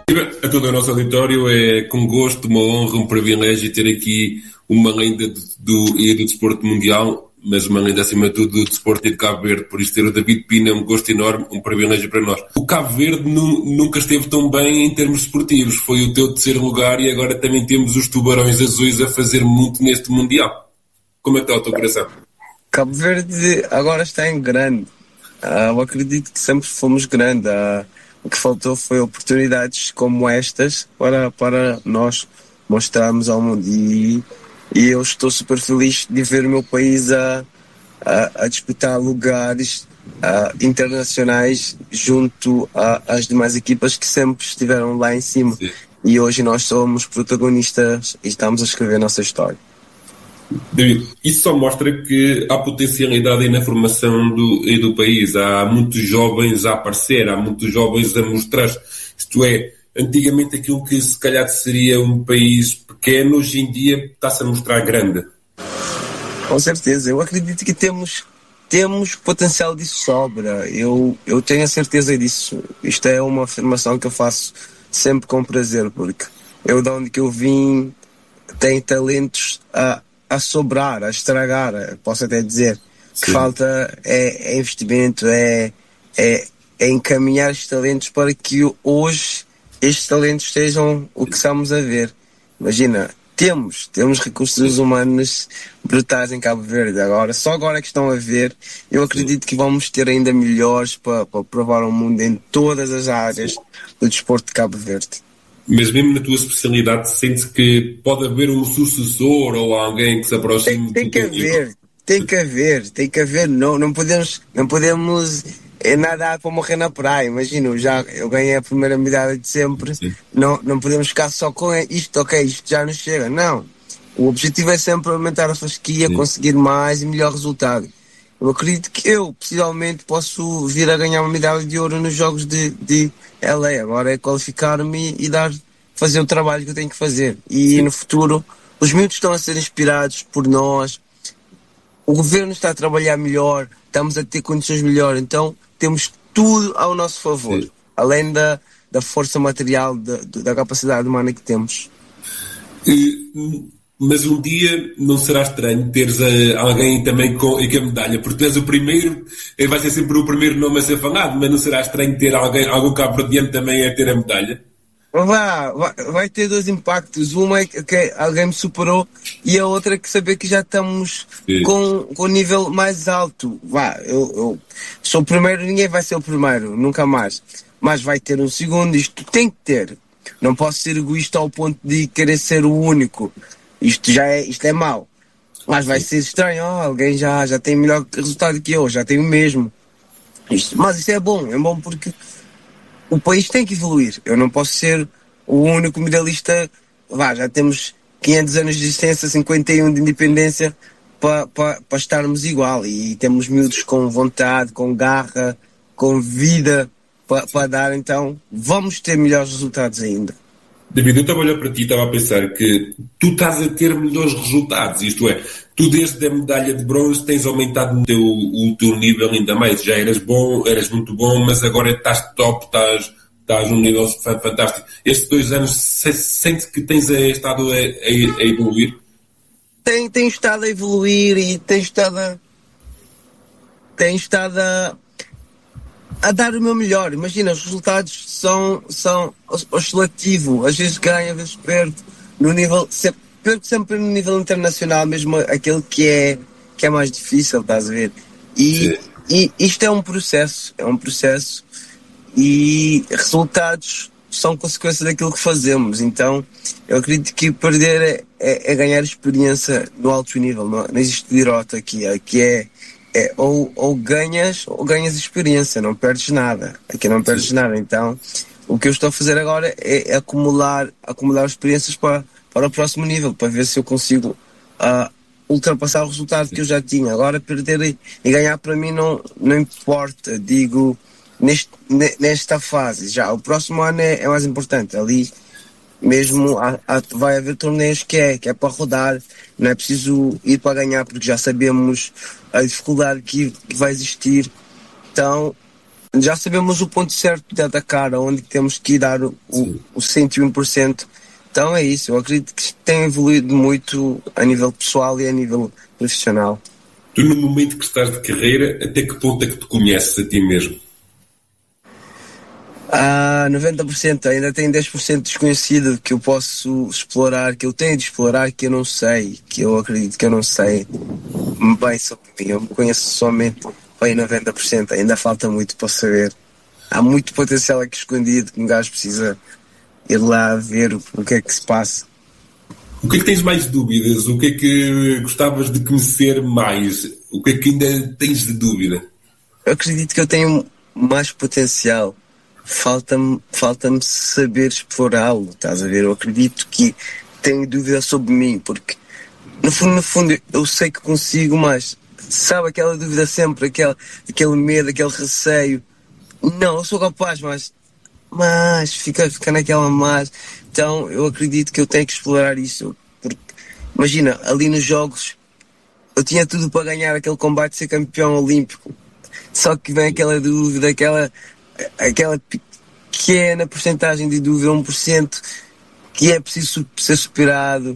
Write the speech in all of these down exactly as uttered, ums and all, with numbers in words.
A todo o nosso auditório, é com gosto, uma honra, um privilégio ter aqui uma lenda do, do, e do desporto mundial, mas uma lenda acima de tudo do desporto e de Cabo Verde. Por isso ter o David Pina é um gosto enorme, um privilégio para nós. O Cabo Verde nu, nunca esteve tão bem em termos esportivos, foi o teu terceiro lugar e agora também temos os Tubarões Azuis a fazer muito neste Mundial. Como é que está o teu coração? Cabo Verde agora está em grande. Uh, eu acredito que sempre fomos grande. Uh, o que faltou foi oportunidades como estas para, para nós mostrarmos ao mundo. E, e eu estou super feliz de ver o meu país a, a, a disputar lugares uh, internacionais junto às demais equipas que sempre estiveram lá em cima. Sim. E hoje nós somos protagonistas e estamos a escrever a nossa história. David, isso só mostra que há potencialidade aí na formação do, e do país. Há muitos jovens a aparecer, há muitos jovens a mostrar. Isto é, antigamente aquilo que se calhar seria um país pequeno, hoje em dia está-se a mostrar grande. Com certeza, eu acredito que temos, temos potencial de sobra. Eu, eu tenho a certeza disso. Isto é uma afirmação que eu faço sempre com prazer, porque eu, de onde que eu vim, tenho talentos a a sobrar, a estragar, posso até dizer. Sim. Que falta é, é investimento, é, é, é encaminhar estes talentos para que hoje estes talentos sejam o que estamos a ver. Imagina, temos, temos recursos humanos brutais em Cabo Verde, agora, só agora que estão a ver, eu acredito Sim. que vamos ter ainda melhores para, para provar ao mundo em todas as áreas Sim. do desporto de Cabo Verde. Mas mesmo na tua especialidade, sente-se que pode haver um sucessor ou alguém que se aproxime? Tem, tem que haver, tem que haver, tem que haver. Não, não podemos, não podemos é, nadar para morrer na praia. Imagina, já, eu ganhei a primeira medalha de sempre. Não, não podemos ficar só com isto, ok, isto já não chega. Não. O objetivo é sempre aumentar a fasquia, Sim. conseguir mais e melhor resultado. Eu acredito que eu, possivelmente, posso vir a ganhar uma medalha de ouro nos Jogos de, de L A. Agora é qualificar-me e dar, fazer o trabalho que eu tenho que fazer. E Sim. no futuro, os miúdos estão a ser inspirados por nós. O governo está a trabalhar melhor, estamos a ter condições melhores. Então, temos tudo ao nosso favor. Sim. Além da, da força material, da, da capacidade humana que temos. E... Mas um dia não será estranho teres uh, alguém também com, com a medalha, porque tu és o primeiro, vai ser sempre o primeiro nome a ser falado, mas não será estranho ter alguém, algum cabo-verdiano também a ter a medalha? Vá, vai, vai ter dois impactos. Uma é que alguém me superou e a outra é que saber que já estamos com, com um nível mais alto. Vá, eu, eu sou o primeiro, ninguém vai ser o primeiro, nunca mais. Mas vai ter um segundo, isto tem que ter. Não posso ser egoísta ao ponto de querer ser o único. Isto já é, isto é mau. Mas vai ser estranho, oh, alguém já, já tem melhor resultado que eu, já tem o mesmo. Isto, mas isso é bom, é bom porque o país tem que evoluir. Eu não posso ser o único medalhista. Vá, já temos quinhentos anos de existência, cinquenta e um de independência para pa, pa estarmos igual. E temos miúdos com vontade, com garra, com vida para pa dar. Então vamos ter melhores resultados ainda. David, eu estava a olhar para ti e estava a pensar que tu estás a ter melhores resultados, isto é, tu desde a medalha de bronze tens aumentado o teu, o teu nível ainda mais, já eras bom, eras muito bom, mas agora estás top, estás, estás num nível fantástico. Estes dois anos, sente que tens estado a, a, a evoluir? Tenho, tenho estado a evoluir e tenho estado a, tenho estado a a dar o meu melhor. Imagina, os resultados são, são oscilativos, às vezes ganho, às vezes perdo, no nível, sempre, sempre no nível internacional, mesmo aquele que é, que é mais difícil, estás a ver? E, e isto é um processo, é um processo e resultados são consequência daquilo que fazemos. Então, eu acredito que perder é, é, é ganhar experiência no alto nível, não, não existe derrota aqui, aqui é É, ou, ou ganhas ou ganhas experiência, não perdes nada. Aqui não perdes Sim. nada. Então, o que eu estou a fazer agora é, é acumular, acumular experiências para, para o próximo nível, para ver se eu consigo uh, ultrapassar o resultado Sim. que eu já tinha. Agora, perder e, e ganhar para mim não, não importa. Digo, neste, nesta fase já. O próximo ano é, é mais importante. Ali mesmo há, há, vai haver torneios que é, que é para rodar, não é preciso ir para ganhar, porque já sabemos a dificuldade que, que vai existir. Então, já sabemos o ponto certo de atacar, onde temos que dar o, o cento e um por cento. Então é isso, eu acredito que tem evoluído muito a nível pessoal e a nível profissional. Tu, no momento que estás de carreira, até que ponto é que te conheces a ti mesmo? Ah, noventa por cento, ainda tem dez por cento desconhecido que eu posso explorar, que eu tenho de explorar, que eu não sei, que eu acredito que eu não sei bem sobre mim. Eu me conheço somente bem noventa por cento, ainda falta muito para saber. Há muito potencial aqui escondido que um gajo precisa ir lá ver o, o que é que se passa. O que é que tens mais dúvidas? O que é que gostavas de conhecer mais? O que é que ainda tens de dúvida? Eu acredito que eu tenho mais potencial. Falta-me, falta-me saber explorá-lo, estás a ver? Eu acredito que tenho dúvida sobre mim, porque no fundo, no fundo eu sei que consigo, mas sabe aquela dúvida sempre, aquele, aquele medo, aquele receio. Não, eu sou capaz, mas, mas fica, fica naquela mas. Então eu acredito que eu tenho que explorar isso, porque imagina, ali nos jogos eu tinha tudo para ganhar aquele combate de ser campeão olímpico, só que vem aquela dúvida, aquela aquela pequena porcentagem de dúvida, um por cento, que é preciso ser superado.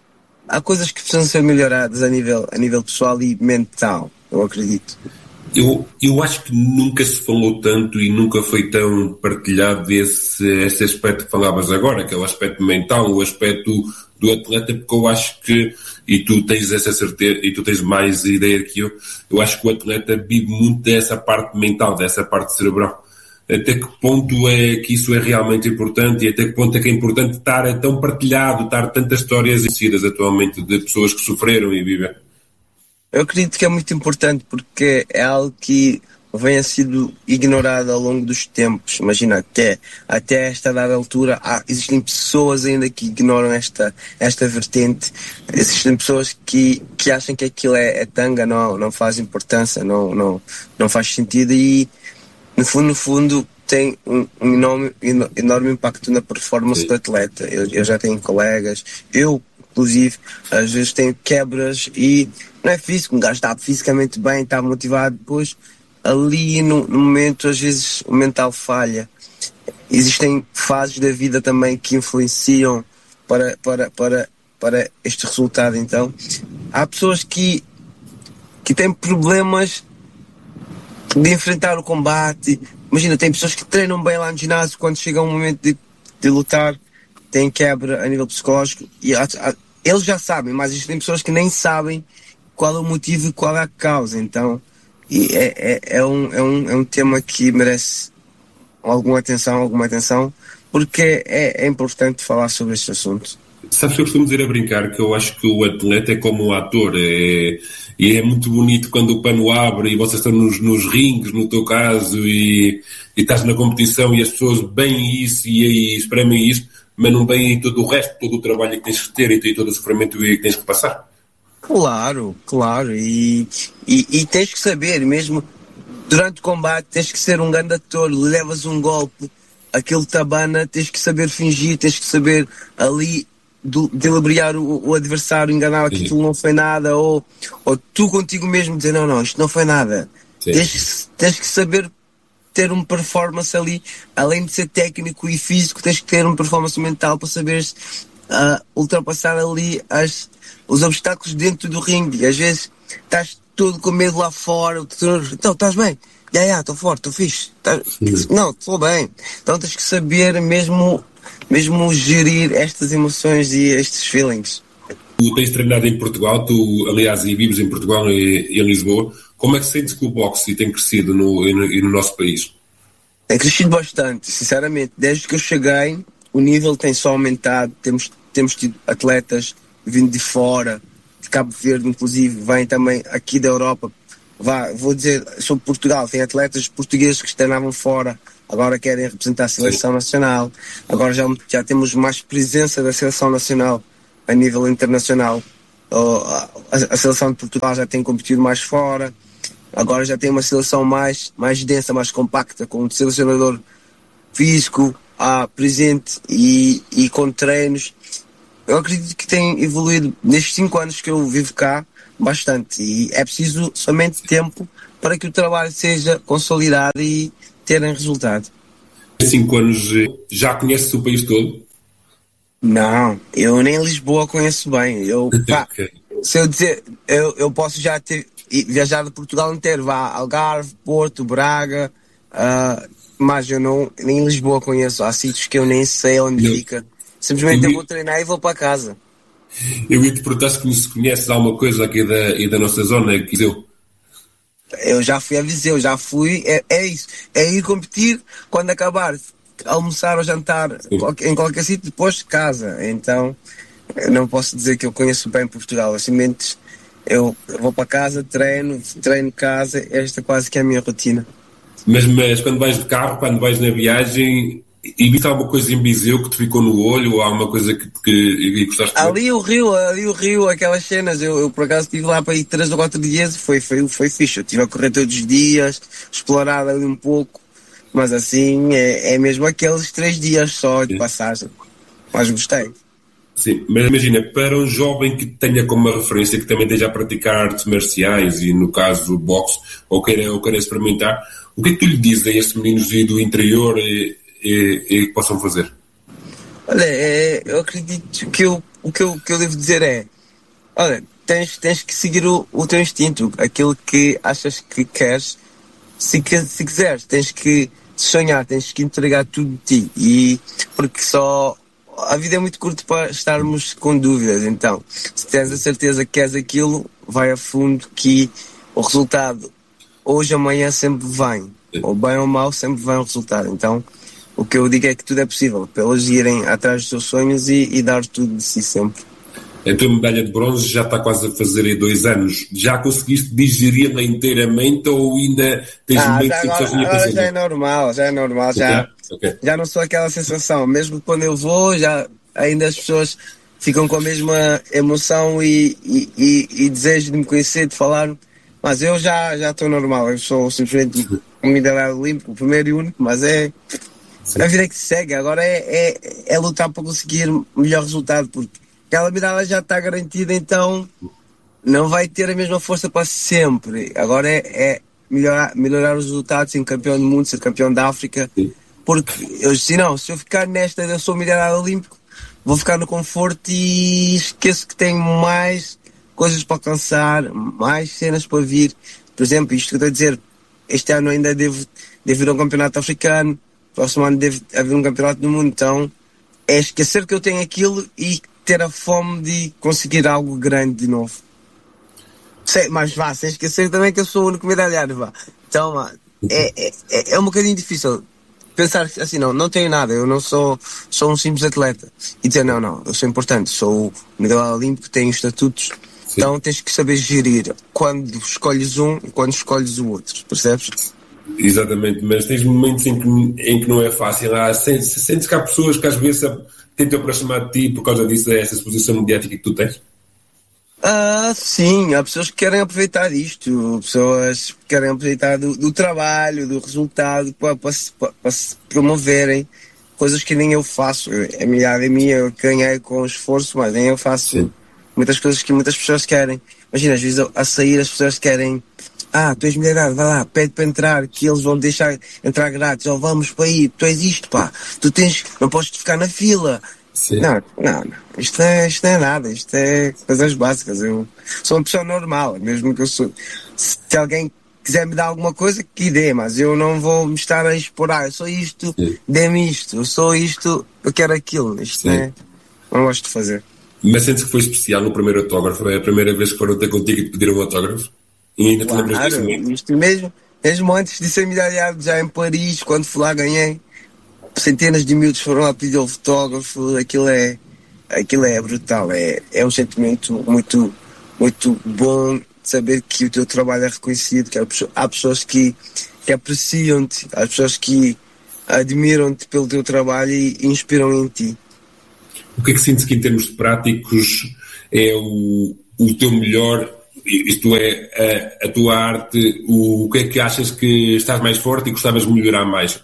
Há coisas que precisam ser melhoradas a nível, a nível pessoal e mental, eu acredito. Eu, eu acho que nunca se falou tanto e nunca foi tão partilhado esse, esse aspecto que falavas agora, que é o aspecto mental, o aspecto do atleta, porque eu acho que, e tu tens essa certeza, e tu tens mais ideia que eu, eu acho que o atleta vive muito dessa parte mental, dessa parte cerebral. Até que ponto é que isso é realmente importante e até que ponto é que é importante estar tão partilhado, estar tantas histórias conhecidas atualmente de pessoas que sofreram e vivem? Eu acredito que é muito importante porque é algo que venha sido ignorado ao longo dos tempos. Imagina, até, até esta dada altura há, existem pessoas ainda que ignoram esta, esta vertente. Existem pessoas que, que acham que aquilo é, é tanga, não, não faz importância, não, não, não faz sentido e no fundo, no fundo, tem um, um enorme, enorme impacto na performance Sim. do atleta. Eu, eu já tenho colegas, eu, inclusive, às vezes tenho quebras e não é físico, um gajo está fisicamente bem, está motivado, depois ali no, no momento, às vezes, o mental falha. Existem fases da vida também que influenciam para, para, para, para este resultado. Então, há pessoas que, que têm problemas de enfrentar o combate. Imagina, tem pessoas que treinam bem lá no ginásio, quando chega um momento de, de lutar, têm quebra a nível psicológico e há, há, eles já sabem, mas existem pessoas que nem sabem qual é o motivo e qual é a causa. Então e é, é, é, um, é, um, é um tema que merece alguma atenção, alguma atenção, porque é, é importante falar sobre este assunto. Sabes que eu costumo dizer a brincar que eu acho que o atleta é como um ator, é, e é muito bonito quando o pano abre e vocês estão nos, nos rings, no teu caso, e, e estás na competição e as pessoas veem isso e, e espremem isso, mas não veem todo o resto, todo o trabalho que tens que ter e todo o sofrimento que tens que passar. Claro, claro, e, e, e tens que saber, mesmo durante o combate, tens que ser um grande ator, levas um golpe, aquele tabana, tens que saber fingir, tens que saber ali delibriar o, o adversário, enganar que aquilo não foi nada, ou, ou tu contigo mesmo dizer não, não, isto não foi nada. Tens, tens que saber ter uma performance ali, além de ser técnico e físico, tens que ter uma performance mental para saberes uh, ultrapassar ali as, os obstáculos dentro do ringue. E às vezes estás todo com medo lá fora, então estás bem? Já, já, estou forte, estou fixe. Tá, não, estou bem. Então tens que saber mesmo mesmo gerir estas emoções e estes feelings. Tu tens treinado em Portugal, tu aliás e vives em Portugal e, e em Lisboa. Como é que sentes que o boxe tem crescido no, e no, e no nosso país? Tem crescido bastante, sinceramente. Desde que eu cheguei, o nível tem só aumentado. Temos, temos tido atletas vindo de fora, de Cabo Verde inclusive, vêm também aqui da Europa. Vá, vou dizer sobre Portugal, tem atletas portugueses que treinavam fora, agora querem representar a seleção Sim. nacional. Agora já, já temos mais presença da seleção nacional a nível internacional. A, a seleção de Portugal já tem competido mais fora. Agora já tem uma seleção mais, mais densa, mais compacta, com um selecionador físico ah, presente e, e com treinos. Eu acredito que tem evoluído nestes cinco anos que eu vivo cá bastante, e é preciso somente tempo para que o trabalho seja consolidado e terem resultado. Em cinco anos já conheces o país todo? Não, eu nem Lisboa conheço bem. Eu, pá, Ok. se eu dizer, eu, eu posso já ter viajado Portugal inteiro, vá Algarve, Porto, Braga, uh, mas eu não, nem Lisboa conheço. Há sítios que eu nem sei onde Não. fica. Simplesmente Eu, eu vou treinar e vou para casa. eu ia te perguntar se conheces alguma coisa aqui da, e da nossa zona, Viseu. Eu já fui a Viseu, já fui, é, é isso, é ir competir quando acabar, almoçar ou jantar Sim. em qualquer sítio, depois de casa. Então, eu não posso dizer que eu conheço bem Portugal, assim, eu vou para casa, treino, treino casa, esta quase que é a minha rotina. Mas, mas quando vais de carro, quando vais na viagem, e viste alguma coisa em Viseu que te ficou no olho, ou alguma coisa que, que, que gostaste de ver? Ali o Rio, ali o Rio, aquelas cenas, eu, eu por acaso estive lá para ir três ou quatro dias e foi, foi, foi fixe. Eu estive a correr todos os dias, explorar ali um pouco, mas assim é, é mesmo aqueles três dias só de Sim. passagem. Mas gostei. Sim, mas imagina, para um jovem que tenha como uma referência, que também esteja a praticar artes marciais e, no caso, boxe, ou queira, ou queira experimentar, o que é que tu lhe dizes a estes meninos do interior e, e, e que possam fazer? Olha, é, eu acredito que eu, o que eu, que eu devo dizer é, olha, tens, tens que seguir o, o teu instinto, aquilo que achas que queres. Se, se quiseres, tens que sonhar, tens que entregar tudo de ti. E, porque só a vida é muito curta para estarmos com dúvidas. Então, se tens a certeza que queres aquilo, vai a fundo que o resultado, hoje, amanhã, sempre vem. Ou bem ou mal, sempre vem o resultado. Então, o que eu digo é que tudo é possível, para eles irem atrás dos seus sonhos e, e dar tudo de si sempre. A tua medalha de bronze já está quase a fazer aí dois anos. Já conseguiste digeri-la inteiramente ou ainda tens Ah, meio já tempo agora, sozinho a agora já é fazer? normal, já é normal, já, Okay. Okay. já não sou aquela sensação. Mesmo quando eu vou, já ainda as pessoas ficam com a mesma emoção e, e, e, e desejo de me conhecer, de falar. Mas eu já já estou normal, eu sou simplesmente um medalhado olímpico, o primeiro e único, mas é Sim. a vida que segue. Agora é, é, é lutar para conseguir o melhor resultado, porque aquela medalha já está garantida, então não vai ter a mesma força para sempre. Agora é, é melhorar, melhorar os resultados, ser campeão do mundo, ser campeão da África, Sim. porque eu, se não, se eu ficar nesta, eu sou medalhado olímpico, vou ficar no conforto e esqueço que tenho mais coisas para alcançar, mais cenas para vir. Por exemplo, isto que eu estou a dizer, este ano ainda devo, devo ir a um campeonato africano, próximo ano deve haver um campeonato do mundo, então é esquecer que eu tenho aquilo e ter a fome de conseguir algo grande de novo. Sei, mas vá, sem esquecer também que eu sou o único medalhado, vá. Então, mano, é, é, é um bocadinho difícil pensar assim, não, não tenho nada, eu não sou, sou um simples atleta. E dizer, não, não, eu sou importante, sou o medalhado olímpico, tenho estatutos. Sim. Então tens que saber gerir quando escolhes um e quando escolhes o outro, percebes? Exatamente, mas tens momentos em que, em que não é fácil. Há, sentes, sentes que há pessoas que às vezes tentam aproximar de ti por causa disso, dessa exposição mediática que tu tens? Ah, sim, há pessoas que querem aproveitar isto, pessoas que querem aproveitar do, do trabalho, do resultado para, para, para, para se promoverem coisas que nem eu faço. A minha área é minha, eu ganhei com esforço, mas nem eu faço sim. Muitas coisas que muitas pessoas querem. Imagina, às vezes a sair as pessoas querem, ah, tu és milionário, vai lá, pede para entrar, que eles vão deixar entrar grátis, ou vamos para aí, tu és isto, pá, tu tens, não podes ficar na fila. Sim. Não, não, não. Isto, é, isto não é nada, isto é coisas básicas. Eu sou uma pessoa normal, mesmo que eu sou. Se alguém quiser me dar alguma coisa, que dê, mas eu não vou me estar a expor, ah, eu sou isto, dê-me isto, eu sou isto, eu quero aquilo. Isto é, não gosto de fazer. Mas sentes que foi especial no primeiro autógrafo? É a primeira vez que foram ter contigo e te pediram um autógrafo? E ainda claro, te lembras disso mesmo? Isto mesmo, mesmo antes de ser medalhado, já em Paris, quando fui lá, ganhei. Centenas de miúdos foram lá pedir o fotógrafo, aquilo é, aquilo é brutal, é, é um sentimento muito, muito bom de saber que o teu trabalho é reconhecido, que há pessoas que, que apreciam-te, há pessoas que admiram-te pelo teu trabalho e inspiram em ti. O que é que sentes que em termos práticos é o, o teu melhor, isto é, a, a tua arte, o, o que é que achas que estás mais forte e gostavas de melhorar mais?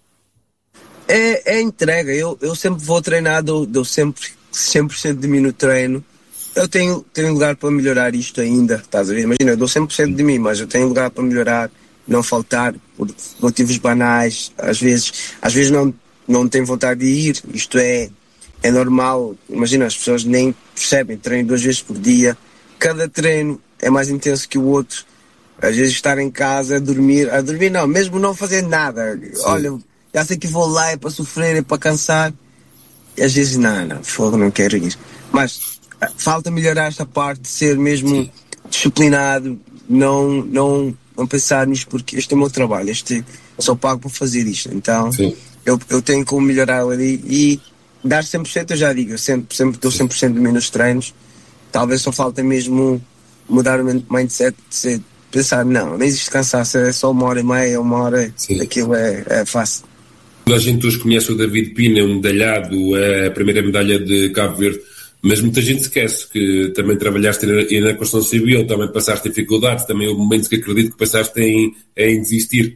É, é entrega, eu, eu sempre vou treinar, dou, dou sempre cem por cento de mim no treino. Eu tenho, tenho lugar para melhorar isto ainda, estás a ver? Imagina, eu dou cem por cento de mim, mas eu tenho lugar para melhorar. não faltar por motivos banais, às vezes, às vezes não, não tem vontade de ir, isto é, é normal, imagina, as pessoas nem percebem, treino duas vezes por dia, cada treino é mais intenso que o outro, às vezes estar em casa a dormir, a dormir não, mesmo não fazer nada, sim. Olha, já sei que vou lá é para sofrer, é para cansar, e às vezes não, não, fogo, não quero ir, mas falta melhorar esta parte de ser mesmo sim. disciplinado, não, não, não pensar nisto porque este é o meu trabalho, este só pago para fazer isto, então eu, eu tenho como melhorar ali e dar cem por cento, eu já digo, eu sempre, sempre dou cem por cento de mim nos treinos, talvez só falta mesmo mudar o mindset de ser, pensar, não, não existe cansaço, é só uma hora e meia, uma hora, sim. Aquilo é, é fácil. Toda a gente hoje conhece o David Pina, um medalhado, é a primeira medalha de Cabo Verde, mas muita gente esquece que também trabalhaste na, na construção civil, também passaste dificuldades, também houve momentos que acredito que passaste em, em desistir.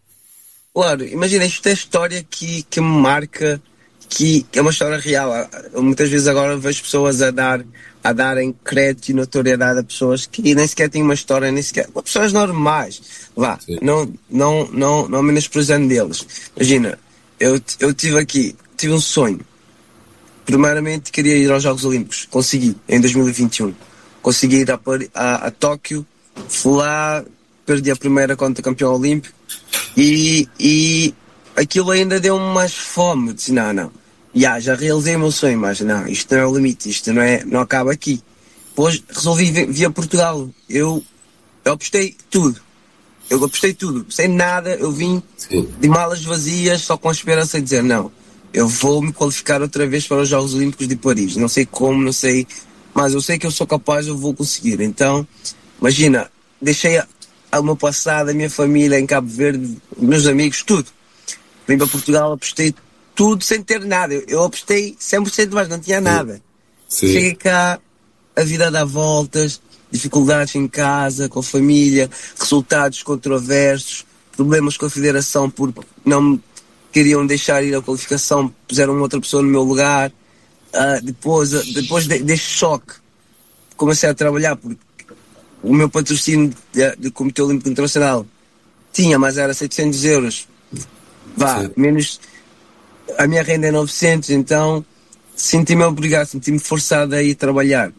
Claro, imagina, isto é a história que, que me marca, que é uma história real. Muitas vezes agora vejo pessoas a, dar, a darem crédito e notoriedade a pessoas que nem sequer têm uma história, nem sequer... Pessoas normais, vá, não, não, não, não menosprezando deles. Imagina, eu, eu tive aqui, tive um sonho. Primeiramente queria ir aos Jogos Olímpicos, consegui, em dois mil e vinte e um. Consegui ir a, a, a Tóquio, fui lá, perdi a primeira contra campeão olímpico e, e aquilo ainda deu-me mais fome. Disse, não, não, já, já realizei o meu sonho, mas não, isto não é o limite, isto não, é, não acaba aqui. Depois resolvi vir, vir a Portugal, eu, eu apostei tudo, eu apostei tudo, sem nada, eu vim Sim. de malas vazias, só com a esperança de dizer, não, eu vou me qualificar outra vez para os Jogos Olímpicos de Paris. Não sei como, não sei, mas eu sei que eu sou capaz, eu vou conseguir. Então, imagina, deixei a, a meu passado, a minha família em Cabo Verde, meus amigos, tudo. Vim para Portugal, apostei tudo sem ter nada. Eu, eu apostei cem por cento, mas não tinha nada. Sim. Cheguei cá, a vida dá voltas, dificuldades em casa, com a família, resultados controversos, problemas com a federação por não me queriam deixar ir a qualificação, puseram outra pessoa no meu lugar. Uh, depois depois de, deste choque, comecei a trabalhar porque o meu patrocínio do Comitê Olímpico Internacional tinha, mas era setecentos euros. Vá, Sim. menos a minha renda é novecentos, então senti-me obrigado, senti-me forçado a ir trabalhar.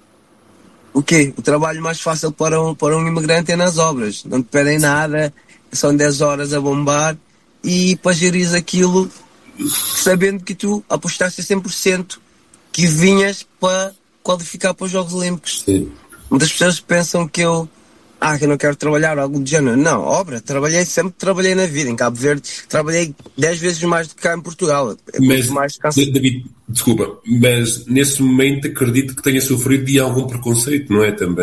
O quê? O trabalho mais fácil para um, para um imigrante é nas obras. Não te pedem nada, são dez horas a bombar. E para gerir aquilo sabendo que tu apostaste cem por cento que vinhas para qualificar para os Jogos Olímpicos. Sim. Muitas pessoas pensam que eu ah, que eu não quero trabalhar algo do género. Não, obra, trabalhei, sempre trabalhei na vida. Em Cabo Verde trabalhei dez vezes mais do que cá em Portugal. É mas, mais David, desculpa, mas nesse momento acredito que tenha sofrido de algum preconceito, não é também?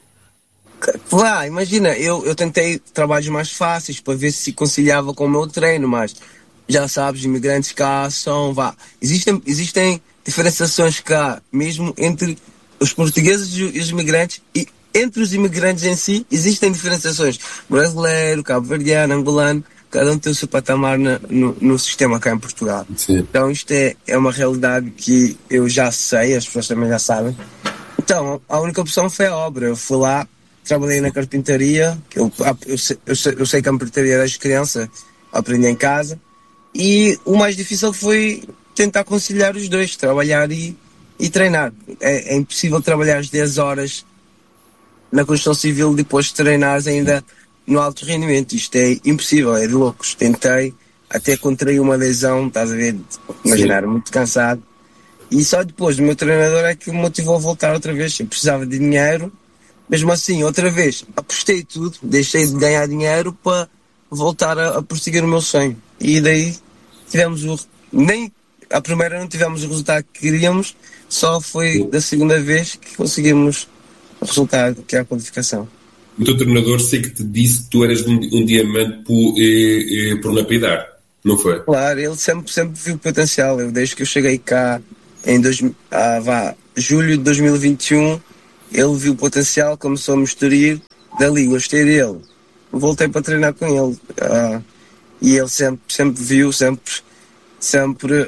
Claro, imagina, eu, eu tentei trabalhos mais fáceis para ver se conciliava com o meu treino, mas já sabes, imigrantes cá são, vá, existem, existem diferenciações cá, mesmo entre os portugueses e os imigrantes, e entre os imigrantes em si existem diferenciações, brasileiro, cabo-verdiano, angolano, cada um tem o seu patamar na, no, no sistema cá em Portugal. Sim. Então isto é, é uma realidade que eu já sei, as pessoas também já sabem. Então, a única opção foi a obra, eu fui lá, trabalhei na carpintaria, eu, eu, sei, eu, sei, eu sei que a carpintaria desde criança, aprendi em casa, e o mais difícil foi tentar conciliar os dois, trabalhar e, e treinar. É, é impossível trabalhar as dez horas na construção civil depois de treinares ainda no alto rendimento. Isto é impossível, é de loucos. Tentei, até contraí uma lesão, estás a ver, imaginar, muito cansado. E só depois o meu treinador é que me motivou a voltar outra vez. Eu precisava de dinheiro. Mesmo assim, outra vez, apostei tudo, deixei de ganhar dinheiro para voltar a, a prosseguir o meu sonho. E daí tivemos o... Nem a primeira não tivemos o resultado que queríamos, só foi da segunda vez que conseguimos o resultado, que é a qualificação. O teu treinador sei que te disse que tu eras um, um diamante por, eh, eh, por lapidar, não foi? Claro, ele sempre, sempre viu o potencial. Eu, desde que eu cheguei cá em dois, ah, vá, julho de dois mil e vinte e um, ele viu o potencial, começou a me instruir, dali gostei dele, voltei para treinar com ele, uh, e ele sempre, sempre viu, sempre, sempre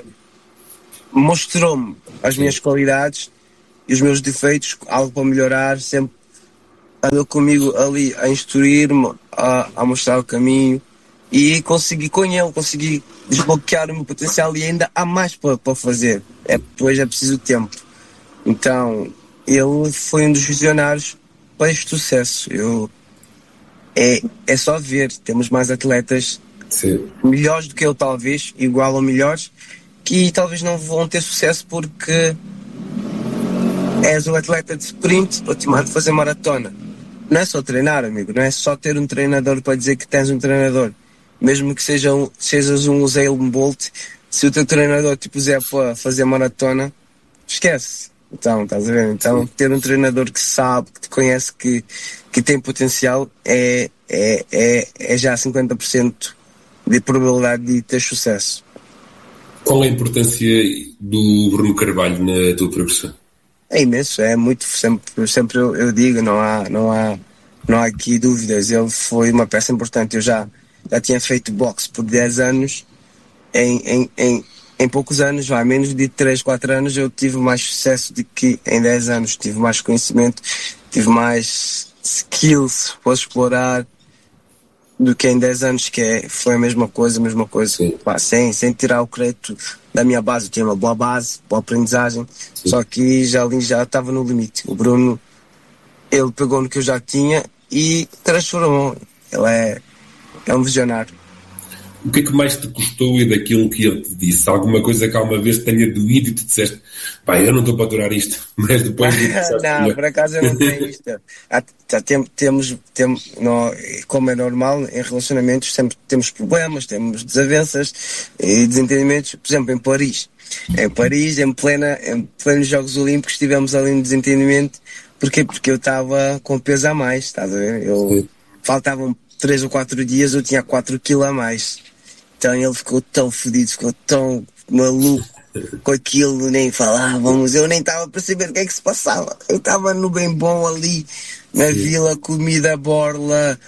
mostrou-me as minhas qualidades e os meus defeitos, algo para melhorar, sempre andou comigo ali a instruir-me, a, a mostrar o caminho, e consegui com ele, consegui desbloquear o meu potencial, e ainda há mais para, para fazer. É, depois é preciso tempo. Então, ele foi um dos visionários para este sucesso. Eu, é, é só ver, temos mais atletas Sim. melhores do que eu, talvez, igual ou melhores, que talvez não vão ter sucesso porque és um atleta de sprint, ultimado fazer maratona. Não é só treinar, amigo, não é só ter um treinador para dizer que tens um treinador. Mesmo que seja um, sejas um Usain Bolt, se o teu treinador te puser para fazer maratona, esquece. Então, estás a ver? Então, ter um treinador que sabe, que te conhece, que, que tem potencial, é, é, é, é já cinquenta por cento de probabilidade de ter sucesso. Qual é a importância do Bruno Carvalho na tua progressão? É imenso, é muito, sempre, sempre eu, eu digo, não há, não, há, não há aqui dúvidas. Ele foi uma peça importante. Eu já, já tinha feito boxe por dez anos, em, em, em, em poucos anos, vai, menos de três, quatro anos, eu tive mais sucesso do que em dez anos. Tive mais conhecimento, tive mais skills para explorar do que em dez anos, que é, foi a mesma coisa, a mesma coisa, pá, sem, sem tirar o crédito da minha base. Eu tinha uma boa base, boa aprendizagem, sim. Só que já ali já estava no limite. O Bruno, ele pegou no que eu já tinha e transformou. Ele é, é um visionário. O que é que mais te custou e daquilo que ele te disse? Alguma coisa que alguma vez tenha doído e te disseste, pá, eu não estou para adorar isto, mas depois... Não, por acaso eu não tenho isto. Há, tá, tem, temos, temos não, como é normal, em relacionamentos sempre temos problemas, temos desavenças e desentendimentos. Por exemplo, em Paris. Em Paris, em plena, em plenos Jogos Olímpicos, tivemos ali um desentendimento. Porquê? Porque eu estava com peso a mais, estás a ver? Eu, faltavam três ou quatro dias, eu tinha quatro quilos a mais. Então ele ficou tão fodido, ficou tão maluco com aquilo, nem falávamos, eu nem estava para saber o que é que se passava. Eu estava no bem bom ali, na Sim. vila, comida, borla,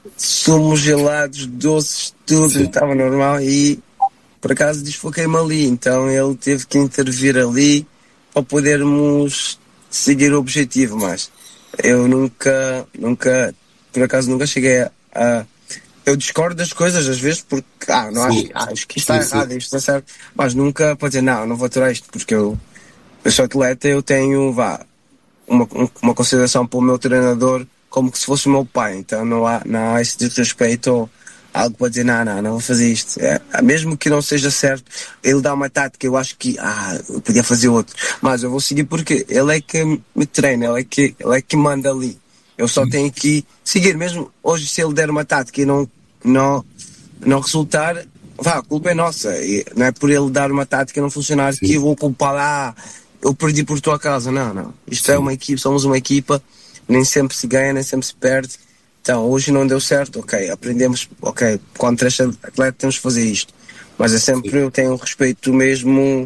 sumos gelados, doces, tudo, estava normal e por acaso desfoquei-me ali. Então ele teve que intervir ali para podermos seguir o objetivo, mas eu nunca, nunca, por acaso nunca cheguei a... a eu discordo das coisas às vezes porque ah, não acho, ah, acho que isto está sim, errado, sim. Isto está certo, mas nunca para dizer não, não vou aturar isto porque eu, eu sou atleta, eu tenho vá, uma, uma consideração pelo meu treinador como que se fosse o meu pai, então não há, não há esse desrespeito ou algo para dizer não, não, não vou fazer isto. É, mesmo que não seja certo, ele dá uma tática, eu acho que ah, eu podia fazer outro, mas eu vou seguir porque ele é que me treina, ele é que, ele é que manda ali. Eu só tenho que seguir, mesmo hoje se ele der uma tática e não, não, não resultar, vá, a culpa é nossa. E não é por ele dar uma tática e não funcionar Sim. que eu vou culpar, ah, eu perdi por tua causa. Não, não. Isto Sim. é uma equipa, somos uma equipa, nem sempre se ganha, nem sempre se perde. Então, hoje não deu certo, ok, aprendemos, ok, contra este atleta temos que fazer isto. Mas é sempre, Sim. eu tenho um respeito mesmo,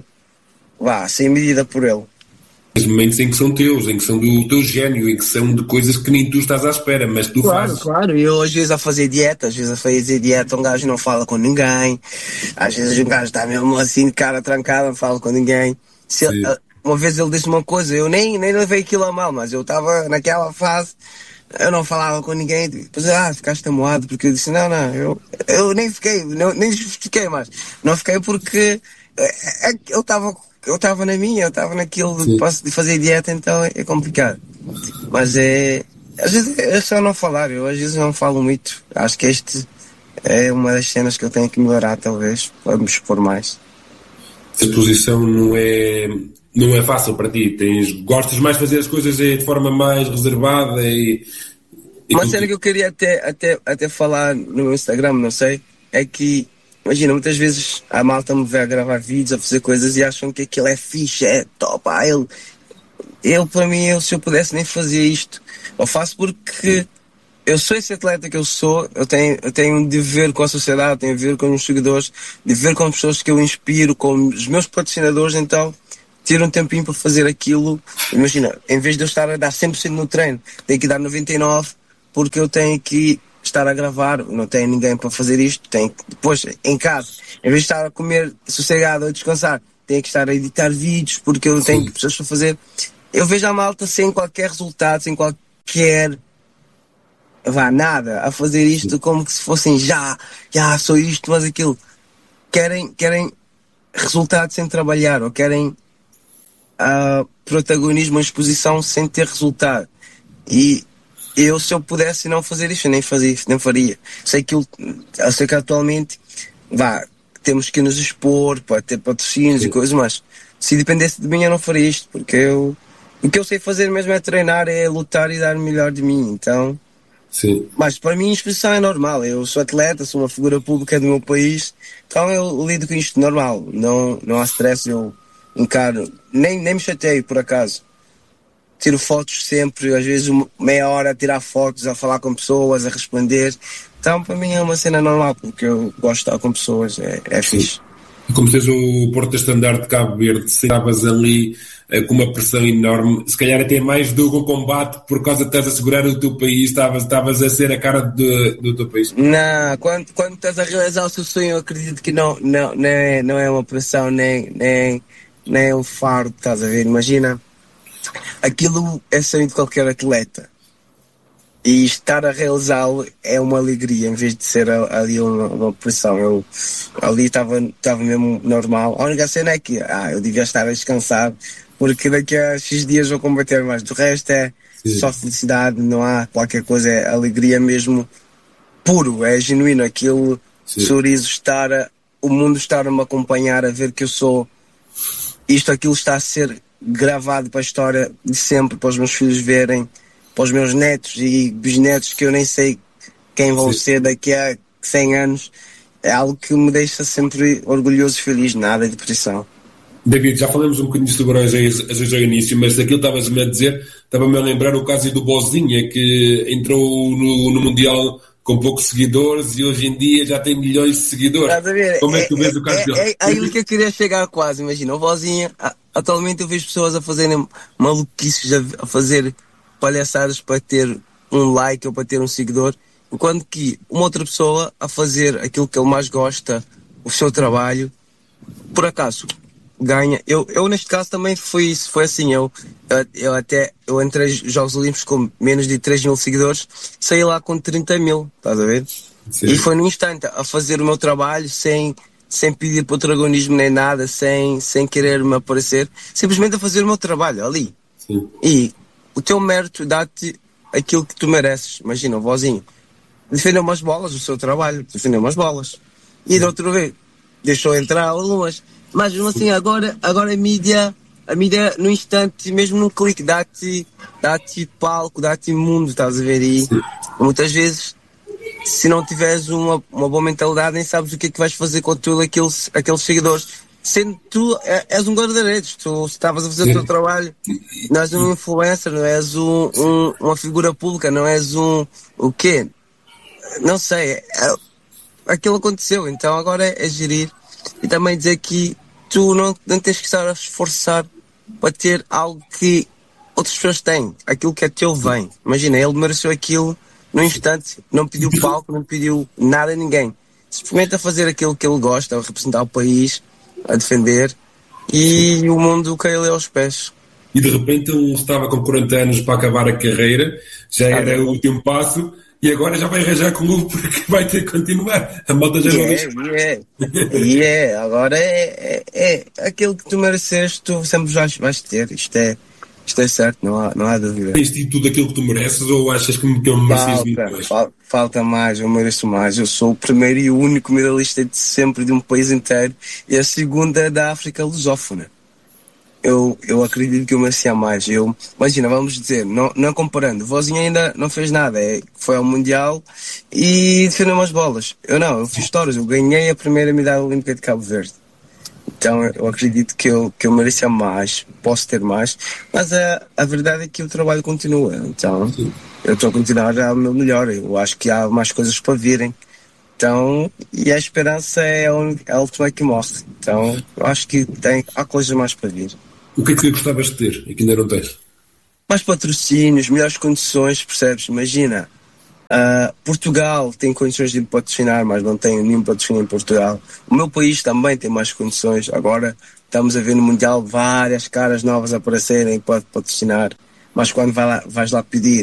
vá, sem medida por ele. Momentos em que são teus, em que são do teu gênio, em que são de coisas que nem tu estás à espera, mas tu claro, fazes. Claro, claro. Eu às vezes a fazer dieta, às vezes a fazer dieta, um gajo não fala com ninguém, às vezes um gajo está mesmo assim de cara trancada, não fala com ninguém. Se ele, uma vez ele disse uma coisa, eu nem, nem levei aquilo a mal, mas eu estava naquela fase, eu não falava com ninguém, depois, ah, ficaste amoado, porque eu disse, não, não, eu, eu nem fiquei, não, nem justifiquei mais, não fiquei porque é, é, eu estava Eu estava na minha, eu estava naquilo de, de fazer dieta, então é complicado. Mas é. Às vezes é só não falar, eu às vezes não falo muito. Acho que este é uma das cenas que eu tenho que melhorar, talvez, para me expor mais. Essa posição não é, não é fácil para ti. Tens, gostas mais de fazer as coisas de forma mais reservada e. e uma cena que eu queria até, até, até falar no meu Instagram, não sei, é que. Imagina, muitas vezes a malta me vê a gravar vídeos, a fazer coisas e acham que aquilo é fixe, é top. Ah, ele, eu, para mim, eu, se eu pudesse nem fazer isto, eu faço porque eu sou esse atleta que eu sou, eu tenho, eu tenho um dever com a sociedade, tenho um dever com os seguidores, dever com as pessoas que eu inspiro, com os meus patrocinadores, então tiro um tempinho para fazer aquilo. Imagina, em vez de eu estar a dar cem por cento no treino, tenho que dar noventa e nove por cento porque eu tenho que estar a gravar, não tenho ninguém para fazer isto, tenho que, depois em casa, em vez de estar a comer sossegado ou a descansar, tenho que estar a editar vídeos porque eu tenho pessoas para fazer. Eu vejo a malta sem qualquer resultado, sem qualquer vá, nada, a fazer isto como que se fossem já, já sou isto, mas aquilo. Querem, querem resultado sem trabalhar, ou querem uh, protagonismo, exposição sem ter resultado. E eu, se eu pudesse não fazer isto, eu nem fazia, nem faria. Sei que, eu, eu sei que atualmente, vá, temos que nos expor para ter patrocínios e coisas, mas se dependesse de mim eu não faria isto, porque eu, o que eu sei fazer mesmo é treinar, é lutar e dar o melhor de mim, então... Sim. Mas para mim a exposição é normal, eu sou atleta, sou uma figura pública do meu país, então eu lido com isto normal, não, não há stress, eu encaro, nem, nem me chateio por acaso. Tiro fotos sempre, às vezes meia hora a tirar fotos, a falar com pessoas, a responder. Então para mim é uma cena normal, porque eu gosto de estar com pessoas, é, é fixe. E como tens o porta-estandarte de Cabo Verde, se estavas ali eh, com uma pressão enorme, se calhar até mais do que um combate, por causa de estás a segurar o teu país, estavas, estavas a ser a cara de, do teu país. Não, quando, quando estás a realizar o seu sonho, eu acredito que não, não, não, é, não é uma pressão, nem, nem, nem um fardo, estás a ver? Imagina, aquilo é sonho de qualquer atleta. E estar a realizá-lo é uma alegria, em vez de ser ali uma, uma pressão. Eu ali estava mesmo normal. A única cena é que ah, eu devia estar a descansar, porque daqui a X dias vou combater mais. Do resto é Sim. só felicidade, não há qualquer coisa, é alegria mesmo puro, é genuíno. Aquilo, Sim. sorriso, estar a, o mundo estar a me acompanhar, a ver que eu sou isto, aquilo está a ser gravado para a história de sempre, para os meus filhos verem, para os meus netos e bisnetos, que eu nem sei quem vão Sim. ser daqui a cem anos, é algo que me deixa sempre orgulhoso e feliz, nada de pressão. David, já falamos um bocadinho sobre hoje ao início, mas daquilo que estavas-me a dizer, estava-me a lembrar o caso do Bozinha, que entrou no, no Mundial com poucos seguidores e hoje em dia já tem milhões de seguidores. Estás a ver? Como é que tu vês é, o caso é, dele? É, é aquilo que eu queria chegar quase, imagina, o Bozinha, atualmente eu vejo pessoas a fazerem maluquices, a fazer palhaçadas para ter um like ou para ter um seguidor, enquanto que uma outra pessoa a fazer aquilo que ele mais gosta, o seu trabalho, por acaso ganha. Eu, eu neste caso também foi isso, foi assim, eu, eu até, eu entrei nos Jogos Olímpicos com menos de três mil seguidores, saí lá com trinta mil, estás a ver? Sim. E foi no instante a fazer o meu trabalho sem, sem pedir protagonismo nem nada, sem, sem querer me aparecer, simplesmente a fazer o meu trabalho ali. Sim. E o teu mérito dá-te aquilo que tu mereces. Imagina, o Vozinho defendeu umas bolas, o seu trabalho, defendeu umas bolas. E da outra vez, deixou entrar algumas. Mas mesmo assim, agora, agora a mídia, a mídia no instante, mesmo num clique, dá-te, dá-te palco, dá-te mundo, estás a ver? E muitas vezes, se não tiveres uma, uma boa mentalidade, nem sabes o que é que vais fazer com tu, aqueles, aqueles seguidores. Sendo tu, és um guarda-redes, tu estavas a fazer Sim. o teu trabalho, não és um influencer, não és um, um, uma figura pública, não és um, o quê? Não sei, é, aquilo aconteceu, então agora é, é gerir e também dizer que tu não, não tens que estar a esforçar para ter algo que outras pessoas têm, aquilo que é teu vem. Imagina, ele mereceu aquilo no instante, não pediu palco, não pediu nada a ninguém, simplesmente a fazer aquilo que ele gosta, a representar o país, a defender, e o mundo caiu-lhe aos pés. E de repente ele estava com quarenta anos para acabar a carreira, já era ah, o último passo, e agora já vai arranjar clube porque vai ter que continuar. A malta já yeah, não yeah. E é, agora é, é, é aquilo que tu mereces, tu sempre vais, vais ter. Isto é, isto é certo, não há, não há dúvida. Tens tido tudo aquilo que tu mereces ou achas que eu mereces muito mais? Falta, falta mais, eu mereço mais. Eu sou o primeiro e o único medalhista de sempre de um país inteiro e a segunda da África lusófona. Eu, eu acredito que eu merecia mais. Eu, imagina, vamos dizer, não, não comparando, o Vozinho ainda não fez nada, é, foi ao Mundial e defendeu umas bolas. Eu não, eu fiz histórias, eu ganhei a primeira medalha olímpica de Cabo Verde. Então eu acredito que eu, que eu merecia mais, posso ter mais, mas a, a verdade é que o trabalho continua. Então Sim. eu estou a continuar a dar o meu melhor, eu acho que há mais coisas para virem. Então, e a esperança é a, un... a última que morre. Então eu acho que tem, há coisas mais para vir. O que é que gostavas de ter e que ainda não tens? Mais patrocínios, melhores condições, percebes? Imagina, uh, Portugal tem condições de patrocinar, mas não tem nenhum patrocínio em Portugal. O meu país também tem mais condições. Agora estamos a ver no Mundial várias caras novas aparecerem para patrocinar, mas quando vai lá, vais lá pedir,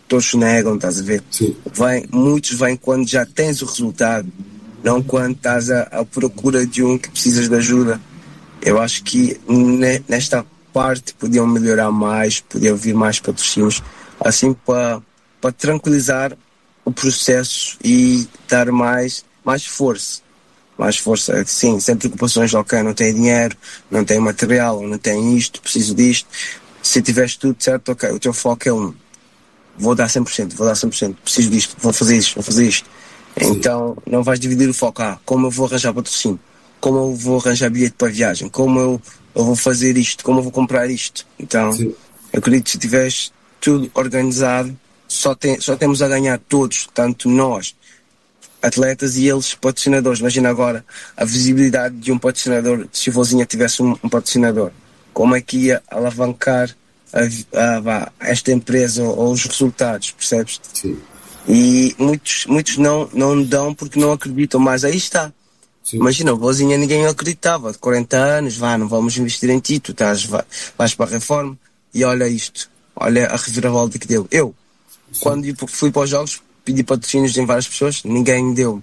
todos negam, estás a ver? Sim. Vem, muitos vêm quando já tens o resultado, não quando estás à, à procura de um que precisas de ajuda. Eu acho que ne, nesta parte podiam melhorar mais, podiam vir mais patrocínios, assim para para tranquilizar o processo e dar mais, mais força. Mais força, sim, sem preocupações, ok, não tenho dinheiro, não tenho material, não tenho isto, preciso disto. Se tiveres tudo certo, ok, o teu foco é um. Vou dar cem por cento, vou dar cem por cento, preciso disto, vou fazer isto, vou fazer isto. Sim. Então, não vais dividir o foco. Ah, como eu vou arranjar patrocínio? Como eu vou arranjar bilhete para a viagem? Como eu, eu vou fazer isto? Como eu vou comprar isto? Então, sim. Eu acredito que se tiveres tudo organizado, só, tem, só temos a ganhar todos, tanto nós, atletas e eles, patrocinadores. Imagina agora a visibilidade de um patrocinador, se o Vozinha tivesse um, um patrocinador, como é que ia alavancar a, a, a, esta empresa ou, ou os resultados, percebes? Sim. E muitos, muitos não, não dão porque não acreditam, mas aí está. Sim. Imagina, o Vozinha ninguém acreditava, de quarenta anos, vá, não vamos investir em ti, tu estás, vai, vais para a reforma e olha isto, olha a reviravolta que deu. Eu, sim. Quando fui para os jogos, pedi patrocínios em várias pessoas, ninguém me deu.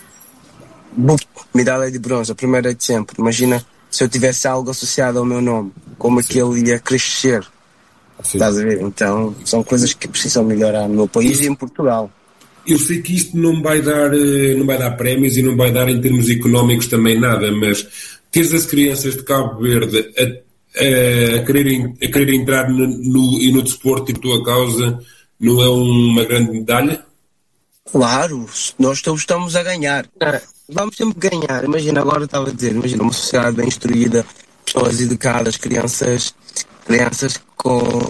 Buf, medalha de bronze, a primeira de sempre. Imagina se eu tivesse algo associado ao meu nome, como aquele ia crescer. Sim. Estás a ver? Então, são coisas que precisam melhorar no meu país e em Portugal. Eu sei que isto não vai dar, não vai dar prémios e não vai dar em termos económicos também nada, mas teres as crianças de Cabo Verde a, a, a, querer, a querer entrar no, no, e no desporto e por tua causa não é uma grande medalha? Claro, nós todos estamos a ganhar. Vamos sempre ganhar. Imagina, agora estava a dizer, imagina uma sociedade bem instruída, pessoas educadas, crianças, crianças com,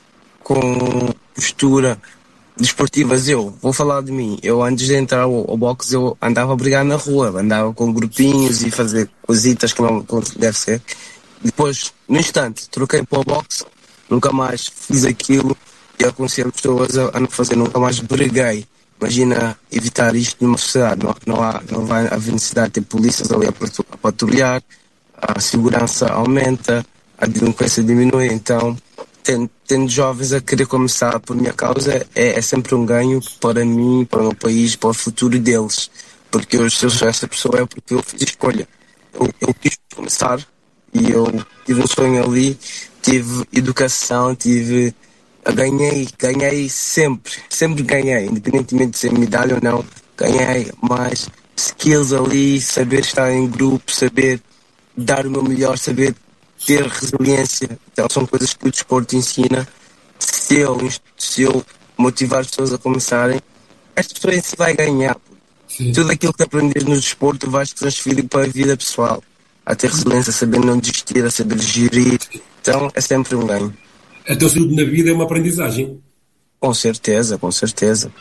com postura desportivas. Eu vou falar de mim. Eu antes de entrar ao, ao boxe eu andava a brigar na rua, andava com grupinhos e fazer coisitas que não que deve ser. Depois, no instante, troquei para o boxe, nunca mais fiz aquilo e aconselho pessoas a, a não fazer, nunca mais briguei. Imagina evitar isto numa sociedade, não, não, há, não vai haver necessidade de ter polícias ali a patrulhar, a segurança aumenta, a delinquência diminui, então tendo, tendo jovens a querer começar por minha causa é, é sempre um ganho para mim, para o meu país, para o futuro deles, porque eu, se eu sou essa pessoa é porque eu fiz escolha, eu, eu quis começar e eu tive um sonho ali, tive educação, tive... Ganhei, ganhei sempre, sempre ganhei, independentemente de ser medalha ou não, ganhei, mas skills ali, saber estar em grupo, saber dar o meu melhor, saber ter resiliência, então são coisas que o desporto ensina. Se eu, se eu motivar as pessoas a começarem, esta pessoa em si vai ganhar. Sim. Tudo aquilo que aprendes no desporto vais transferir para a vida pessoal, a ter resiliência, a saber não desistir, a saber gerir, então é sempre um ganho. A tua saúde na vida é uma aprendizagem. Com certeza, com certeza.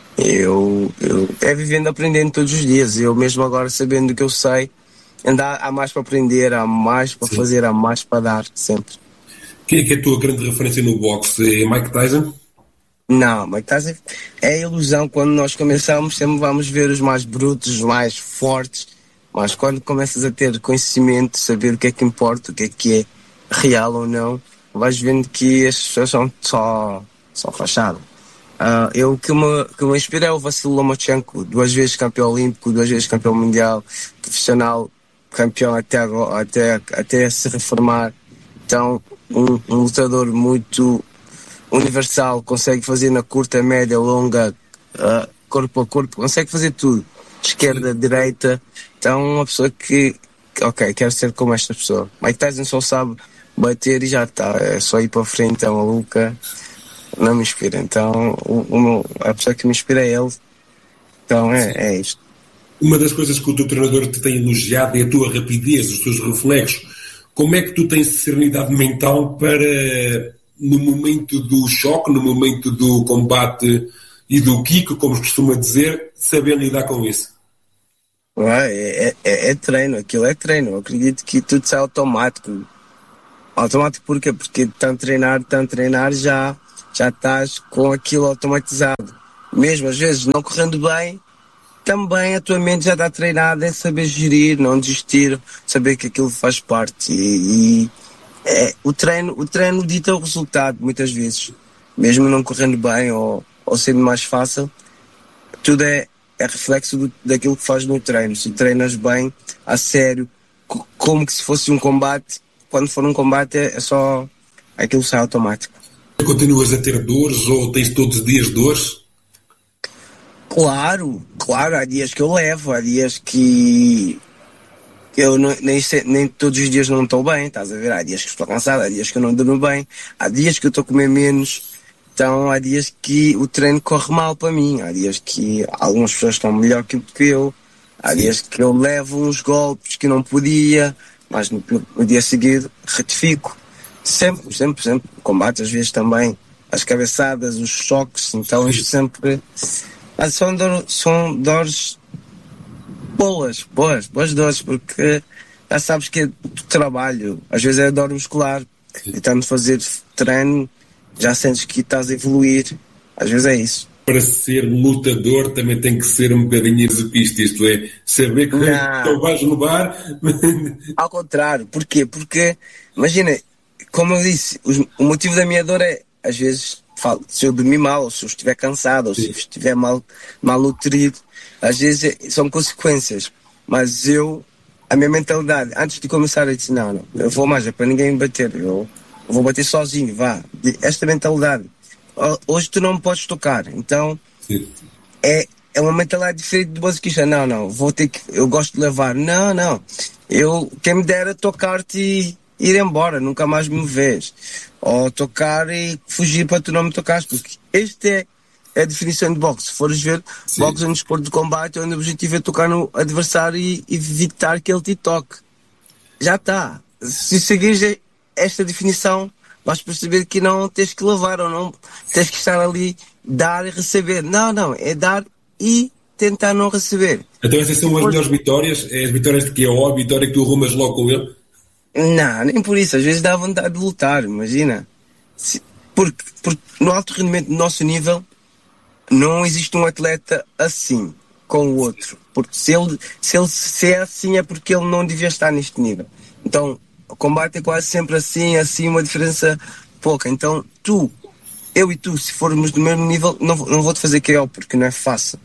Eu, eu é vivendo, aprendendo todos os dias. Eu mesmo agora sabendo o que eu sei, ainda há mais para aprender, há mais para Sim. fazer, há mais para dar, sempre. Quem é que é a tua grande referência no boxe? É Mike Tyson? Não, Mike Tyson é a ilusão. Quando nós começamos, sempre vamos ver os mais brutos, os mais fortes. Mas quando começas a ter conhecimento, saber o que é que importa, o que é que é real ou não, vais vendo que as pessoas são só, só fachada. Uh, eu, o que me, que me inspira é o Vassili Lomachenko, duas vezes campeão olímpico, duas vezes campeão mundial, profissional, campeão até, agora, até, até se reformar. Então, um, um lutador muito universal, consegue fazer na curta, média, longa, uh, corpo a corpo, consegue fazer tudo. Esquerda, direita. Então, uma pessoa que, ok, quero ser como esta pessoa. Mike Tyson só sabe bater e já está, é só ir para frente, é maluca, não me inspira. Então, o, o meu, a pessoa que me inspira é ele. Então, é, é isto. Uma das coisas que o teu treinador te tem elogiado é a tua rapidez, os teus reflexos. Como é que tu tens serenidade mental para, no momento do choque, no momento do combate e do kick, como se costuma dizer, saber lidar com isso? É, é, é treino, aquilo é treino. Eu acredito que tudo sai automático. Automático por quê? Porque tanto treinar, tanto treinar, já, já estás com aquilo automatizado. Mesmo às vezes não correndo bem, também a tua mente já está treinada em saber gerir, não desistir, saber que aquilo faz parte. E, e é, o, treino, o treino dita o resultado, muitas vezes. Mesmo não correndo bem ou, ou sendo mais fácil, tudo é, é reflexo do, daquilo que faz no treino. Se treinas bem, a sério, co- como que se fosse um combate, quando for um combate é, é só aquilo sai automático. Continuas a ter dores ou tens todos os dias dores? Claro, claro, há dias que eu levo, há dias que eu não, nem, se- nem todos os dias não estou bem, estás a ver? Há dias que estou cansado, há dias que eu não durmo bem, há dias que eu estou a comer menos, então há dias que o treino corre mal para mim, há dias que algumas pessoas estão melhor que, que eu, há Sim. dias que eu levo uns golpes que não podia, mas no, no dia seguinte retifico. Sempre, sempre, sempre. Combate às vezes também as cabeçadas, os choques, então isto sempre. Mas são, dor, são dores boas, boas, boas dores, porque já sabes que é do trabalho, às vezes é dor muscular, e tanto fazer treino, já sentes que estás a evoluir, às vezes é isso. Para ser lutador também tem que ser um bocadinho exopista, isto é, saber que Não. não vais levar. Ao contrário, porquê? Porque, imagina, como eu disse, os- o motivo da minha dor é, às vezes, falo, se eu dormir mal, ou se eu estiver cansado, ou se eu estiver mal, mal nutrido, às vezes é- são consequências. Mas eu, a minha mentalidade, antes de começar, eu disse, não, não, eu vou mais, é para ninguém me bater, eu, eu vou bater sozinho, vá. De- Esta mentalidade. Ho- Hoje tu não me podes tocar, então Sim. é, é uma mentalidade diferente do basquista. Não, não, vou ter que. Eu gosto de levar. Não, não. Eu, quem me dera tocar-te e ir embora, nunca mais me vês. Ou tocar e fugir para tu não me tocares, porque este é, é a definição de boxe. Se fores ver, Sim. boxe é um desporto de combate onde o objetivo é tocar no adversário e, e evitar que ele te toque. Já está. Se seguires esta definição, vais perceber que não tens que levar ou não tens que estar ali, dar e receber. Não, não, é dar e tentar não receber. Então essas são as Depois- melhores vitórias? É as vitórias de que é ó, a vitória que tu arrumas logo com ele? Não, nem por isso. Às vezes dá vontade de lutar, imagina. Se- Porque, porque no alto rendimento do nosso nível não existe um atleta assim com o outro. Porque se ele, se ele se é assim é porque ele não devia estar neste nível. Então, o combate é quase sempre assim, assim, uma diferença pouca. Então, tu, eu e tu, se formos do mesmo nível, não, vou- não vou-te fazer K O porque não é fácil.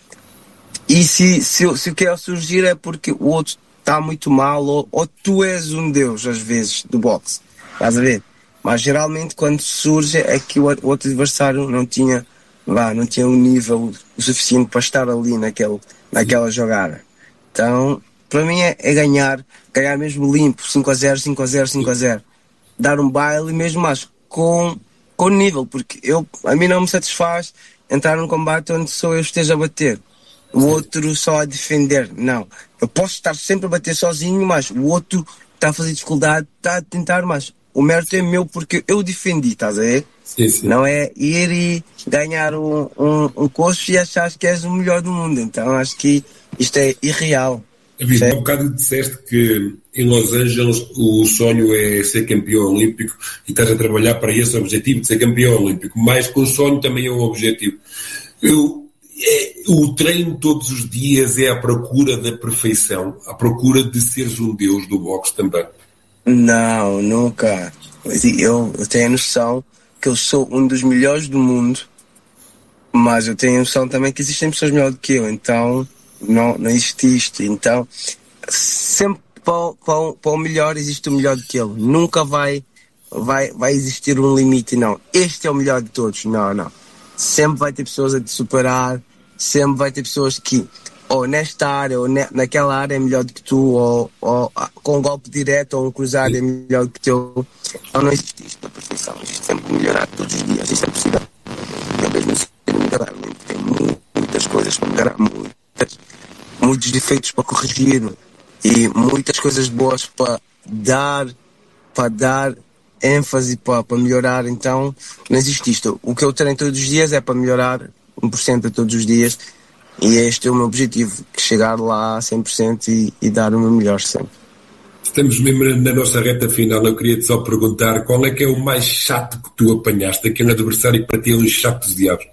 E se, se, o- se o K O surgir é porque o outro está muito mal ou, ou tu és um deus, às vezes, do boxe. Estás a ver? Mas geralmente quando surge é que o, o outro adversário não tinha, vá, não tinha um nível o suficiente para estar ali naquele, naquela jogada. Então, para mim é, é ganhar, ganhar mesmo limpo, cinco a zero, cinco a zero, cinco a zero. Dar um baile mesmo, mas com, com nível, porque eu, a mim não me satisfaz entrar num combate onde só eu esteja a bater. O outro só a defender. Não. Eu posso estar sempre a bater sozinho, mas o outro está a fazer dificuldade, está a tentar, mas o mérito é meu porque eu defendi, estás a ver? Sim, sim. Não é ir e ganhar um, um, um coxo e achar que és o melhor do mundo. Então acho que isto é irreal. David, há um bocado disseste que em Los Angeles o sonho é ser campeão olímpico e estás a trabalhar para esse objetivo de ser campeão olímpico, mas com o sonho também é um objetivo. Eu, é, o treino todos os dias é à procura da perfeição, à procura de seres um deus do boxe também. Não, nunca. Eu, eu tenho a noção que eu sou um dos melhores do mundo, mas eu tenho a noção também que existem pessoas melhores do que eu, então não, não existe isto. Então, sempre para, o- para, o- para o melhor existe o melhor do que ele. Nunca vai, vai, vai existir um limite, não. Este é o melhor de todos. Não, não. Sempre vai ter pessoas a te superar, sempre vai ter pessoas que ou nesta área ou ne- naquela área é melhor do que tu, ou, ou ah, com um golpe direto ou um cruzado é melhor do que teu. Então não existe isto da perfeição, existe sempre melhorar todos os dias, isto é possível. Eu mesmo assim tenho melhorar muito, tenho mu- muitas coisas para melhorar, muitas, muitos defeitos para corrigir e muitas coisas boas para dar, para dar ênfase para, para melhorar. Então não existe isto. O que eu treino todos os dias é para melhorar um por cento a todos os dias. E este é o meu objetivo, que chegar lá a cem por cento e, e dar o meu melhor sempre. Estamos mesmo na nossa reta final. Eu queria-te só perguntar qual é que é o mais chato que tu apanhaste, aquele adversário que para ti é um chato dos diabos.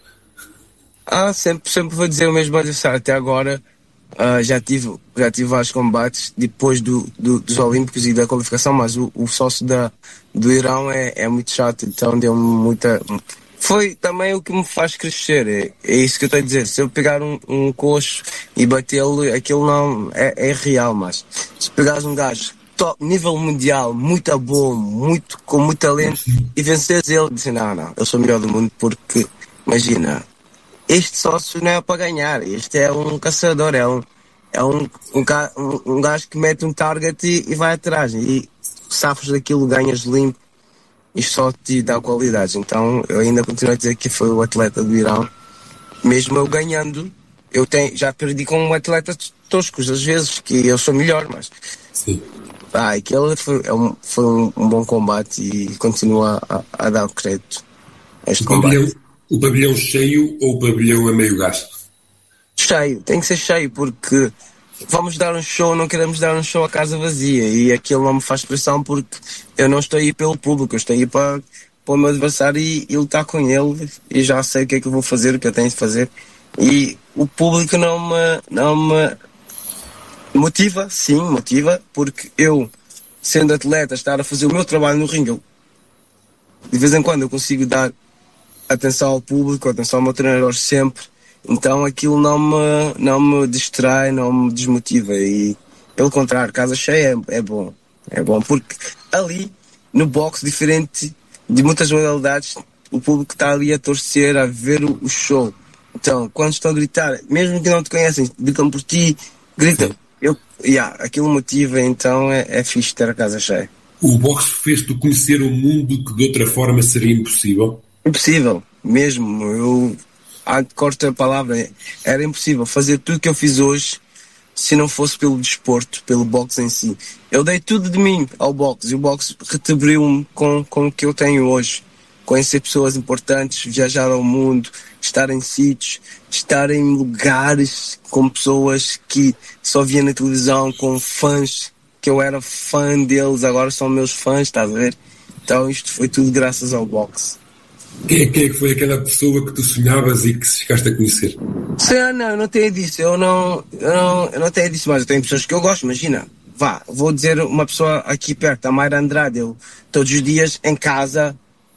Ah, sempre, sempre vou dizer o mesmo adversário. Até agora ah, já, tive, já tive vários combates depois do, do, dos Olímpicos e da qualificação, mas o, o sócio da, do Irão é, é muito chato, então deu-me muita... foi também o que me faz crescer, é, é isso que eu estou a dizer. Se eu pegar um, um coxo e batê-lo, aquilo não é, é real, mas se pegares um gajo top, nível mundial, muito bom, muito, com muito talento, e venceres ele, dizer, não, não, eu sou o melhor do mundo, porque, imagina, este sócio não é para ganhar, este é um caçador, é um, é um, um, um, um gajo que mete um target e, e vai atrás, e safos daquilo, ganhas limpo, e só te dá qualidades. Então eu ainda continuo a dizer que foi o atleta do Irão, mesmo eu ganhando, eu tenho, já perdi com um atleta toscos às vezes, que eu sou melhor, mas sim. Ah, aquele foi, é um, foi um, um bom combate e continua a, a dar crédito a este o combate. Pavilhão, o pavilhão cheio ou o pavilhão a meio gasto? Cheio, tem que ser cheio, porque vamos dar um show, não queremos dar um show a casa vazia, e aquilo não me faz pressão porque eu não estou aí pelo público, eu estou aí para, para o meu adversário e, e lutar com ele, e já sei o que é que eu vou fazer, o que eu tenho de fazer, e o público não me, não me motiva, sim, motiva, porque eu, sendo atleta, estar a fazer o meu trabalho no ringue, eu, de vez em quando eu consigo dar atenção ao público, atenção ao meu treinador sempre. Então aquilo não me, não me distrai, não me desmotiva, e pelo contrário, casa cheia é, é bom, é bom, porque ali no boxe, diferente de muitas modalidades, o público está ali a torcer, a ver o, o show. Então quando estão a gritar, mesmo que não te conhecem, gritam por ti, gritam, eu, yeah, aquilo motiva, então é, é fixe ter a casa cheia. O boxe fez-te conhecer um mundo que de outra forma seria impossível? Impossível, mesmo, eu Ah, corta a palavra, era impossível fazer tudo o que eu fiz hoje se não fosse pelo desporto, pelo boxe em si. Eu dei tudo de mim ao boxe e o boxe retribuiu-me com, com o que eu tenho hoje. Conhecer pessoas importantes, viajar ao mundo, estar em sítios, estar em lugares com pessoas que só via na televisão, com fãs, que eu era fã deles, agora são meus fãs, estás a ver? Então isto foi tudo graças ao boxe. Quem é, quem é que foi aquela pessoa que tu sonhavas e que se chegaste a conhecer? Sim, não, eu não tenho disso, eu não, eu não, eu não tenho disso, mas eu tenho pessoas que eu gosto, imagina, vá, vou dizer uma pessoa aqui perto, a Mayra Andrade, eu todos os dias em casa,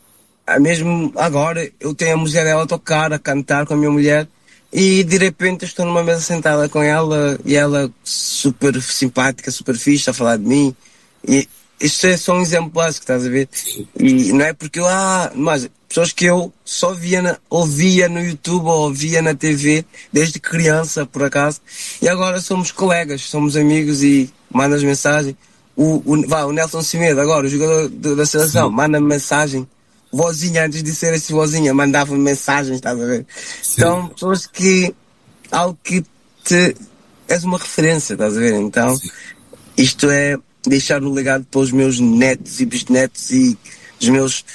mesmo agora, eu tenho a música dela a tocar, a cantar com a minha mulher, e de repente estou numa mesa sentada com ela, e ela super simpática, super fixe, a falar de mim, e isto é só um exemplo básico, estás a ver? E não é porque eu, ah, mas pessoas que eu só via na, ouvia no YouTube ou ouvia na T V desde criança, por acaso, e agora somos colegas, somos amigos e mandas mensagem. O, o, vá, o Nelson Semedo, agora, o jogador de, da seleção, manda-me mensagem. Vozinha, antes de ser esse vozinha, mandava-me mensagens, estás a ver? Sim. Então, pessoas que, algo que te, és uma referência, estás a ver? Então, sim, isto é deixar um legado para os meus netos e bisnetos e os meus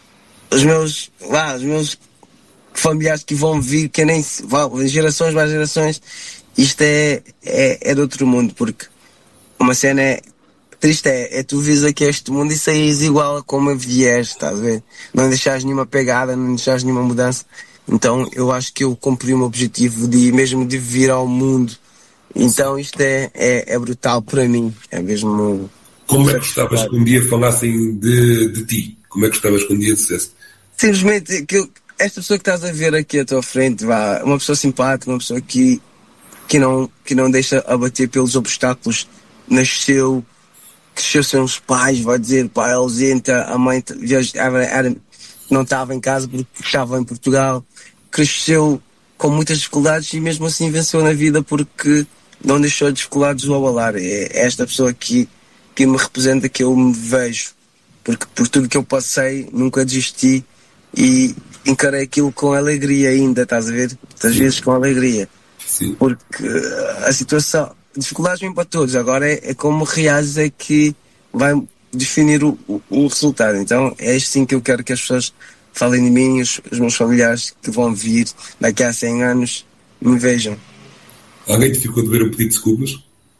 os meus, lá, os meus familiares que vão vir, que nem vão, gerações mais gerações, isto é, é, é de outro mundo, porque uma cena é triste, é, é tu vis aqui este mundo e saís igual a como vieste, estás a ver? Não deixares nenhuma pegada, não deixares nenhuma mudança. Então eu acho que eu cumpri o meu objetivo de mesmo de vir ao mundo. Então isto é, é, é brutal para mim, é mesmo... Como é que gostavas que um dia falassem de, de ti? Como é que gostavas que um dia dissesse? Simplesmente, que eu, esta pessoa que estás a ver aqui à tua frente, vá, uma pessoa simpática, uma pessoa que, que, não, que não deixa abater pelos obstáculos, nasceu, cresceu sem os pais, vai dizer, pai ausente, a mãe era, era, não estava em casa porque estava em Portugal, cresceu com muitas dificuldades e mesmo assim venceu na vida porque não deixou dificuldades o abalar. É esta pessoa que, que me representa, que eu me vejo, porque por tudo que eu passei nunca desisti e encarei aquilo com alegria ainda, estás a ver? Muitas vezes com alegria. Sim. Porque a situação, dificuldades vêm para todos, agora é, é como reages é que vai definir o, o, o resultado. Então é assim que eu quero que as pessoas falem de mim, os, os meus familiares que vão vir daqui a cem anos me vejam. Alguém te ficou de ver um pedido de desculpas?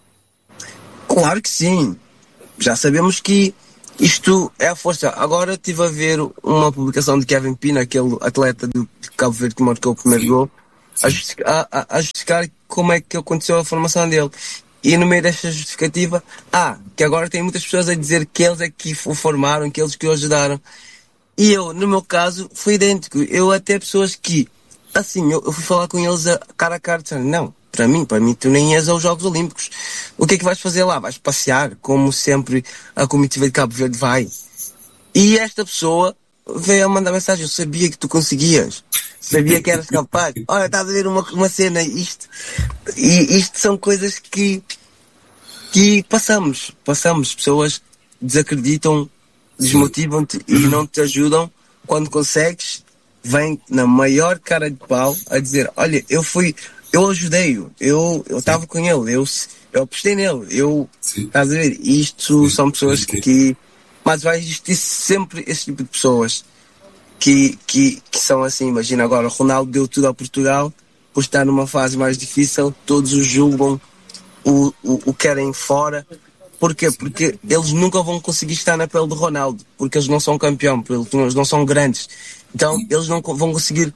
Claro que sim. Já sabemos que isto é a força. Agora estive a ver uma publicação de Kevin Pina, aquele atleta do Cabo Verde que marcou o primeiro gol, a justificar, a, a justificar como é que aconteceu a formação dele. E no meio desta justificativa, ah, que agora tem muitas pessoas a dizer que eles é que o formaram, que eles que o ajudaram. E eu, no meu caso, foi idêntico. Eu até pessoas que, assim, eu, eu fui falar com eles a cara a cara, disseram, não, para mim, para mim, tu nem és aos Jogos Olímpicos. O que é que vais fazer lá? Vais passear, como sempre a comitiva de Cabo Verde vai. E esta pessoa veio a mandar mensagem, eu sabia que tu conseguias. Sabia que eras capaz. Olha, estás a ver uma, uma cena, isto. E isto são coisas que, que passamos. Passamos. Pessoas desacreditam, desmotivam-te e não te ajudam. Quando consegues, vem na maior cara de pau a dizer, olha, eu fui, eu ajudei-o, eu estava com ele, eu, eu apostei nele, eu, Sim. estás a ver? Isto Sim. são pessoas Sim. que, mas vai existir sempre esse tipo de pessoas que, que, que são assim. Imagina agora, o Ronaldo deu tudo a Portugal, por estar numa fase mais difícil, todos o julgam, o, o, o querem fora. Porquê? Porque eles nunca vão conseguir estar na pele do Ronaldo, porque eles não são campeão, porque eles não são grandes. Então eles não vão conseguir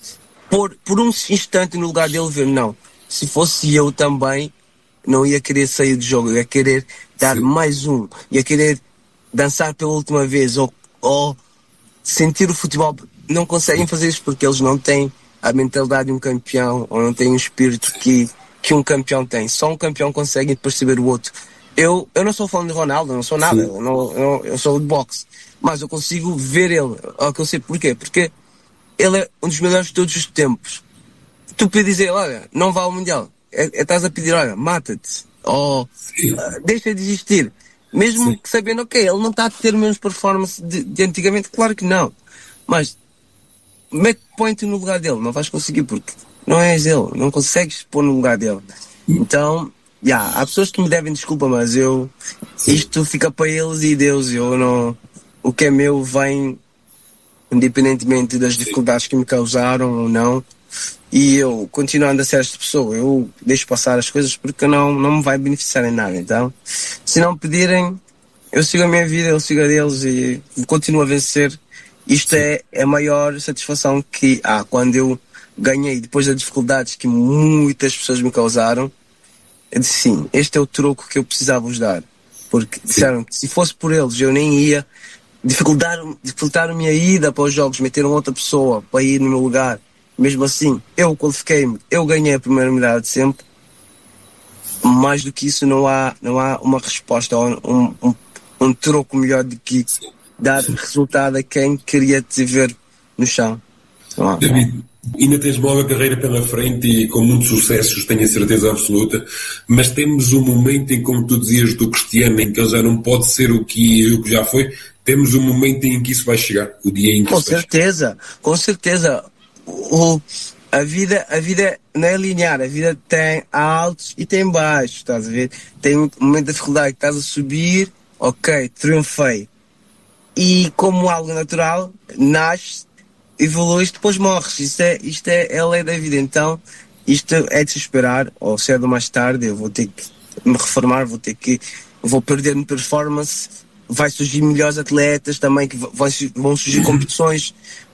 pôr por um instante no lugar dele ver, não, se fosse eu também, não ia querer sair do jogo, ia querer dar Sim. mais um, ia querer dançar pela última vez, ou, ou sentir o futebol. Não conseguem fazer isso porque eles não têm a mentalidade de um campeão, ou não têm o espírito que, que um campeão tem. Só um campeão consegue perceber o outro. Eu, eu não sou fã de Ronaldo, eu não sou nada, eu, não, eu, eu sou de boxe, mas eu consigo ver ele. Eu sei porquê? Porque ele é um dos melhores de todos os tempos. Tu podes dizer, olha, não vá ao Mundial, é, é, estás a pedir, olha, mata-te, ou uh, deixa de existir, mesmo Sim. que sabendo, ok, ele não está a ter menos performance de, de antigamente, claro que não, mas mete, põe-te no lugar dele, não vais conseguir, porque não és ele, não consegues pôr no lugar dele. Então, yeah, há pessoas que me devem desculpa, mas eu, isto fica para eles e Deus, eu não, o que é meu vem independentemente das dificuldades que me causaram ou não, e eu, continuando a ser esta pessoa, eu deixo passar as coisas porque não, não me vai beneficiar em nada. Então, se não pedirem, eu sigo a minha vida, eu sigo a deles e continuo a vencer. Isto é a maior satisfação que há. Quando eu ganhei, depois das dificuldades que muitas pessoas me causaram, eu disse sim, este é o troco que eu precisava vos dar, porque disseram que se fosse por eles eu nem ia, dificultaram, dificultaram a minha ida para os jogos, meteram outra pessoa para ir no meu lugar. Mesmo assim, eu qualifiquei-me, eu ganhei a primeira medalha de sempre. Mais do que isso, não há, não há uma resposta, um, um, um troco melhor do que dar resultado a quem queria te ver no chão. David, ainda tens uma longa carreira pela frente e com muitos sucessos, tenho a certeza absoluta, mas temos um momento em, como tu dizias do Cristiano, em que ele já não pode ser o que, o que já foi, temos um momento em que isso vai chegar, o dia em que com isso vai certeza, chegar. Com certeza, o, a vida, a vida não é linear, a vida tem altos e tem baixos, estás a ver? Tem um momento de dificuldade que estás a subir, ok, triunfei. E como algo natural, nasces, evoluís, depois morres. Isto é, isto é, é a lei da vida. Então, isto é de se esperar, ou cedo ou mais tarde, eu vou ter que me reformar, vou ter que, vou perder minha performance, vai surgir melhores atletas também, que vai, vão surgir competições.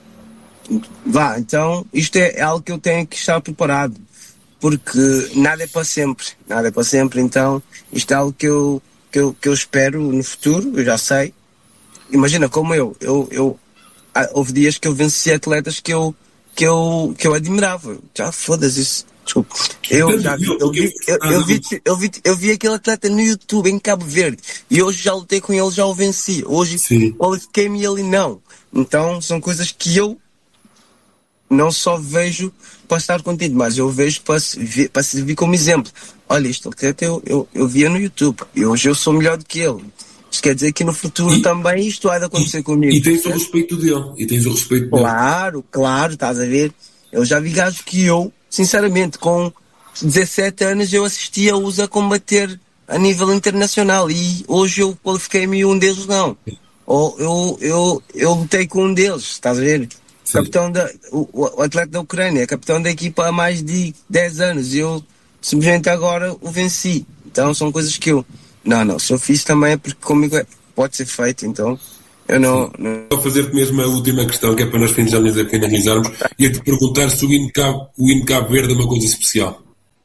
Vá, então, isto é algo que eu tenho que estar preparado, porque nada é para sempre, nada é para sempre, então, isto é algo que eu, que eu, que eu espero no futuro, eu já sei. Imagina, como eu, eu, eu houve dias que eu venci atletas que eu, que eu, que eu admirava. Já foda-se isso. Desculpa. Eu, já, eu, vi, eu, eu, vi, eu, vi, eu vi aquele atleta no YouTube em Cabo Verde e hoje já lutei com ele, já o venci. Hoje qualifiquei-me e ele não. Então são coisas que eu não só vejo para estar contigo, mas eu vejo para, para servir como exemplo. Olha, isto atleta eu, eu, eu via no YouTube e hoje eu sou melhor do que ele. Isto quer dizer que no futuro e, também isto há de acontecer e, comigo. E tens o respeito dele. E tens o respeito dele. Claro, claro, estás a ver. Eu já vi gajos que eu, sinceramente, com dezassete anos eu assistia-os a combater a nível internacional e hoje eu qualifiquei-me e um deles não. Ou eu, eu, eu lutei com um deles, estás a ver? Capitão da, o, o atleta da Ucrânia, é capitão da equipa há mais de dez anos e eu simplesmente agora o venci. Então são coisas que eu... Não, não, se eu fiz também é porque comigo é, pode ser feito, então eu não... não... Vou fazer-te mesmo a última questão, que é para nós finalizarmos, e é te perguntar se o hino de Cabo Verde é uma coisa especial.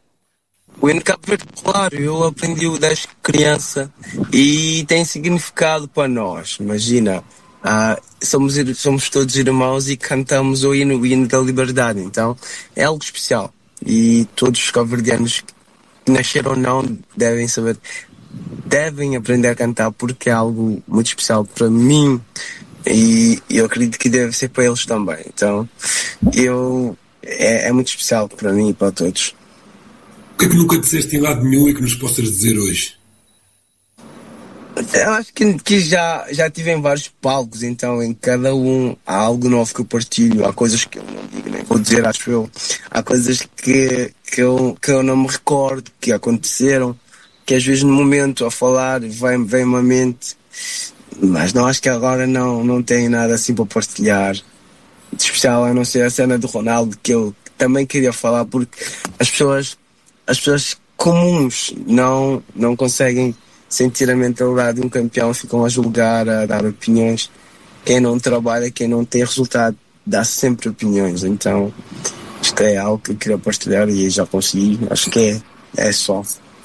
O hino de Cabo Verde, claro, eu aprendi-o desde criança e tem significado para nós. Imagina, Ah, somos, somos todos irmãos e cantamos o hino, o hino da liberdade. Então é algo especial. E todos os cabo-verdianos que nasceram ou não devem saber, devem aprender a cantar, porque é algo muito especial para mim e eu acredito que deve ser para eles também. Então eu, é, é muito especial para mim e para todos. O que é que nunca disseste em lado nenhum e que nos possas dizer hoje? Eu acho que, que já, já tive em vários palcos, então em cada um há algo novo que eu partilho, há coisas que eu não digo, nem vou dizer, acho eu. Há coisas que, que, eu, que eu não me recordo, que aconteceram, que às vezes no momento a falar vem-me vem à mente, mas não, acho que agora não, não tenho nada assim para partilhar. De especial, a não ser a cena do Ronaldo, que eu também queria falar, porque as pessoas, as pessoas comuns não, não conseguem sentir a mentalidade de um campeão, ficam a julgar, a dar opiniões. Quem não trabalha, quem não tem resultado, dá sempre opiniões. Então, isto é algo que eu queria partilhar e já consegui. Acho que é, é só.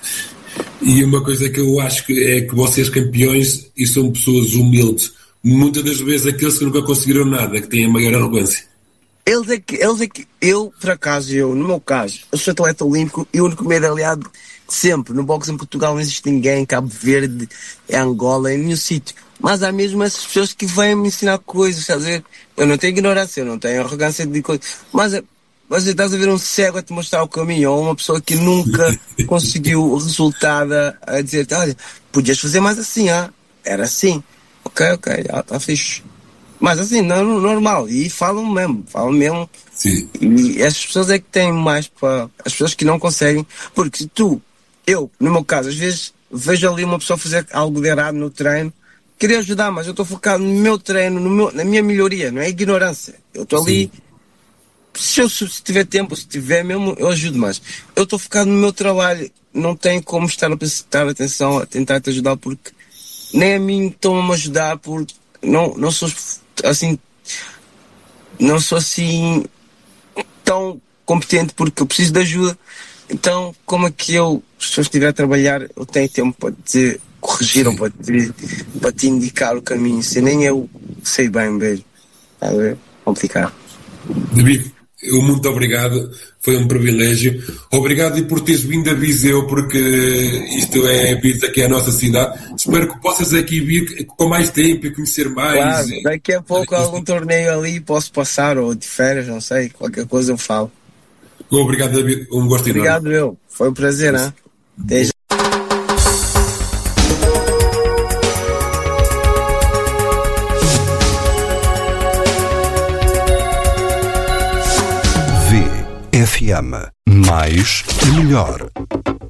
E uma coisa que eu acho que é que vocês campeões e são pessoas humildes. Muitas das vezes aqueles que nunca conseguiram nada, que têm a maior arrogância. Eles é que, eles é que, eu, por acaso, eu, no meu caso, eu sou atleta olímpico e o único medalhado sempre. No boxe em Portugal não existe ninguém, Cabo Verde, é Angola, é nenhum sítio. Mas há mesmo essas pessoas que vêm me ensinar coisas, estás a ver? Eu não tenho ignorância, eu não tenho arrogância de coisas. Mas você estás a ver um cego a te mostrar o caminho, ou uma pessoa que nunca conseguiu o resultado a dizer, olha, podias fazer mais assim, ah? Era assim. Ok, ok, já está fixe. Mas assim, não, normal. E falam mesmo, falam mesmo. Sim. E essas pessoas é que têm mais para... As pessoas que não conseguem. Porque se tu, eu, no meu caso, às vezes vejo ali uma pessoa fazer algo de errado no treino, queria ajudar, mas eu estou focado no meu treino, no meu, na minha melhoria, não é ignorância. Eu estou ali... Se eu se tiver tempo, se tiver mesmo, eu ajudo mais. Eu estou focado no meu trabalho, não tenho como estar a prestar atenção, a tentar te ajudar, porque nem a mim estão a me ajudar, porque não, não sou assim, não sou assim tão competente, porque eu preciso de ajuda. Então, como é que eu, se eu estiver a trabalhar, eu tenho tempo para te corrigir ou para te, para te indicar o caminho, se nem eu sei bem mesmo. Está a ver? Complicado. David, eu muito obrigado, foi um privilégio. Obrigado e por teres vindo a Viseu, porque isto é vir aqui à nossa cidade. Espero que possas aqui vir com mais tempo e conhecer mais. Claro, daqui a pouco algum torneio ali posso passar, ou de férias, não sei, qualquer coisa eu falo. Obrigado, David, um gosto enorme. Obrigado, eu. Foi um prazer, né? Até já. V F M, mais e melhor.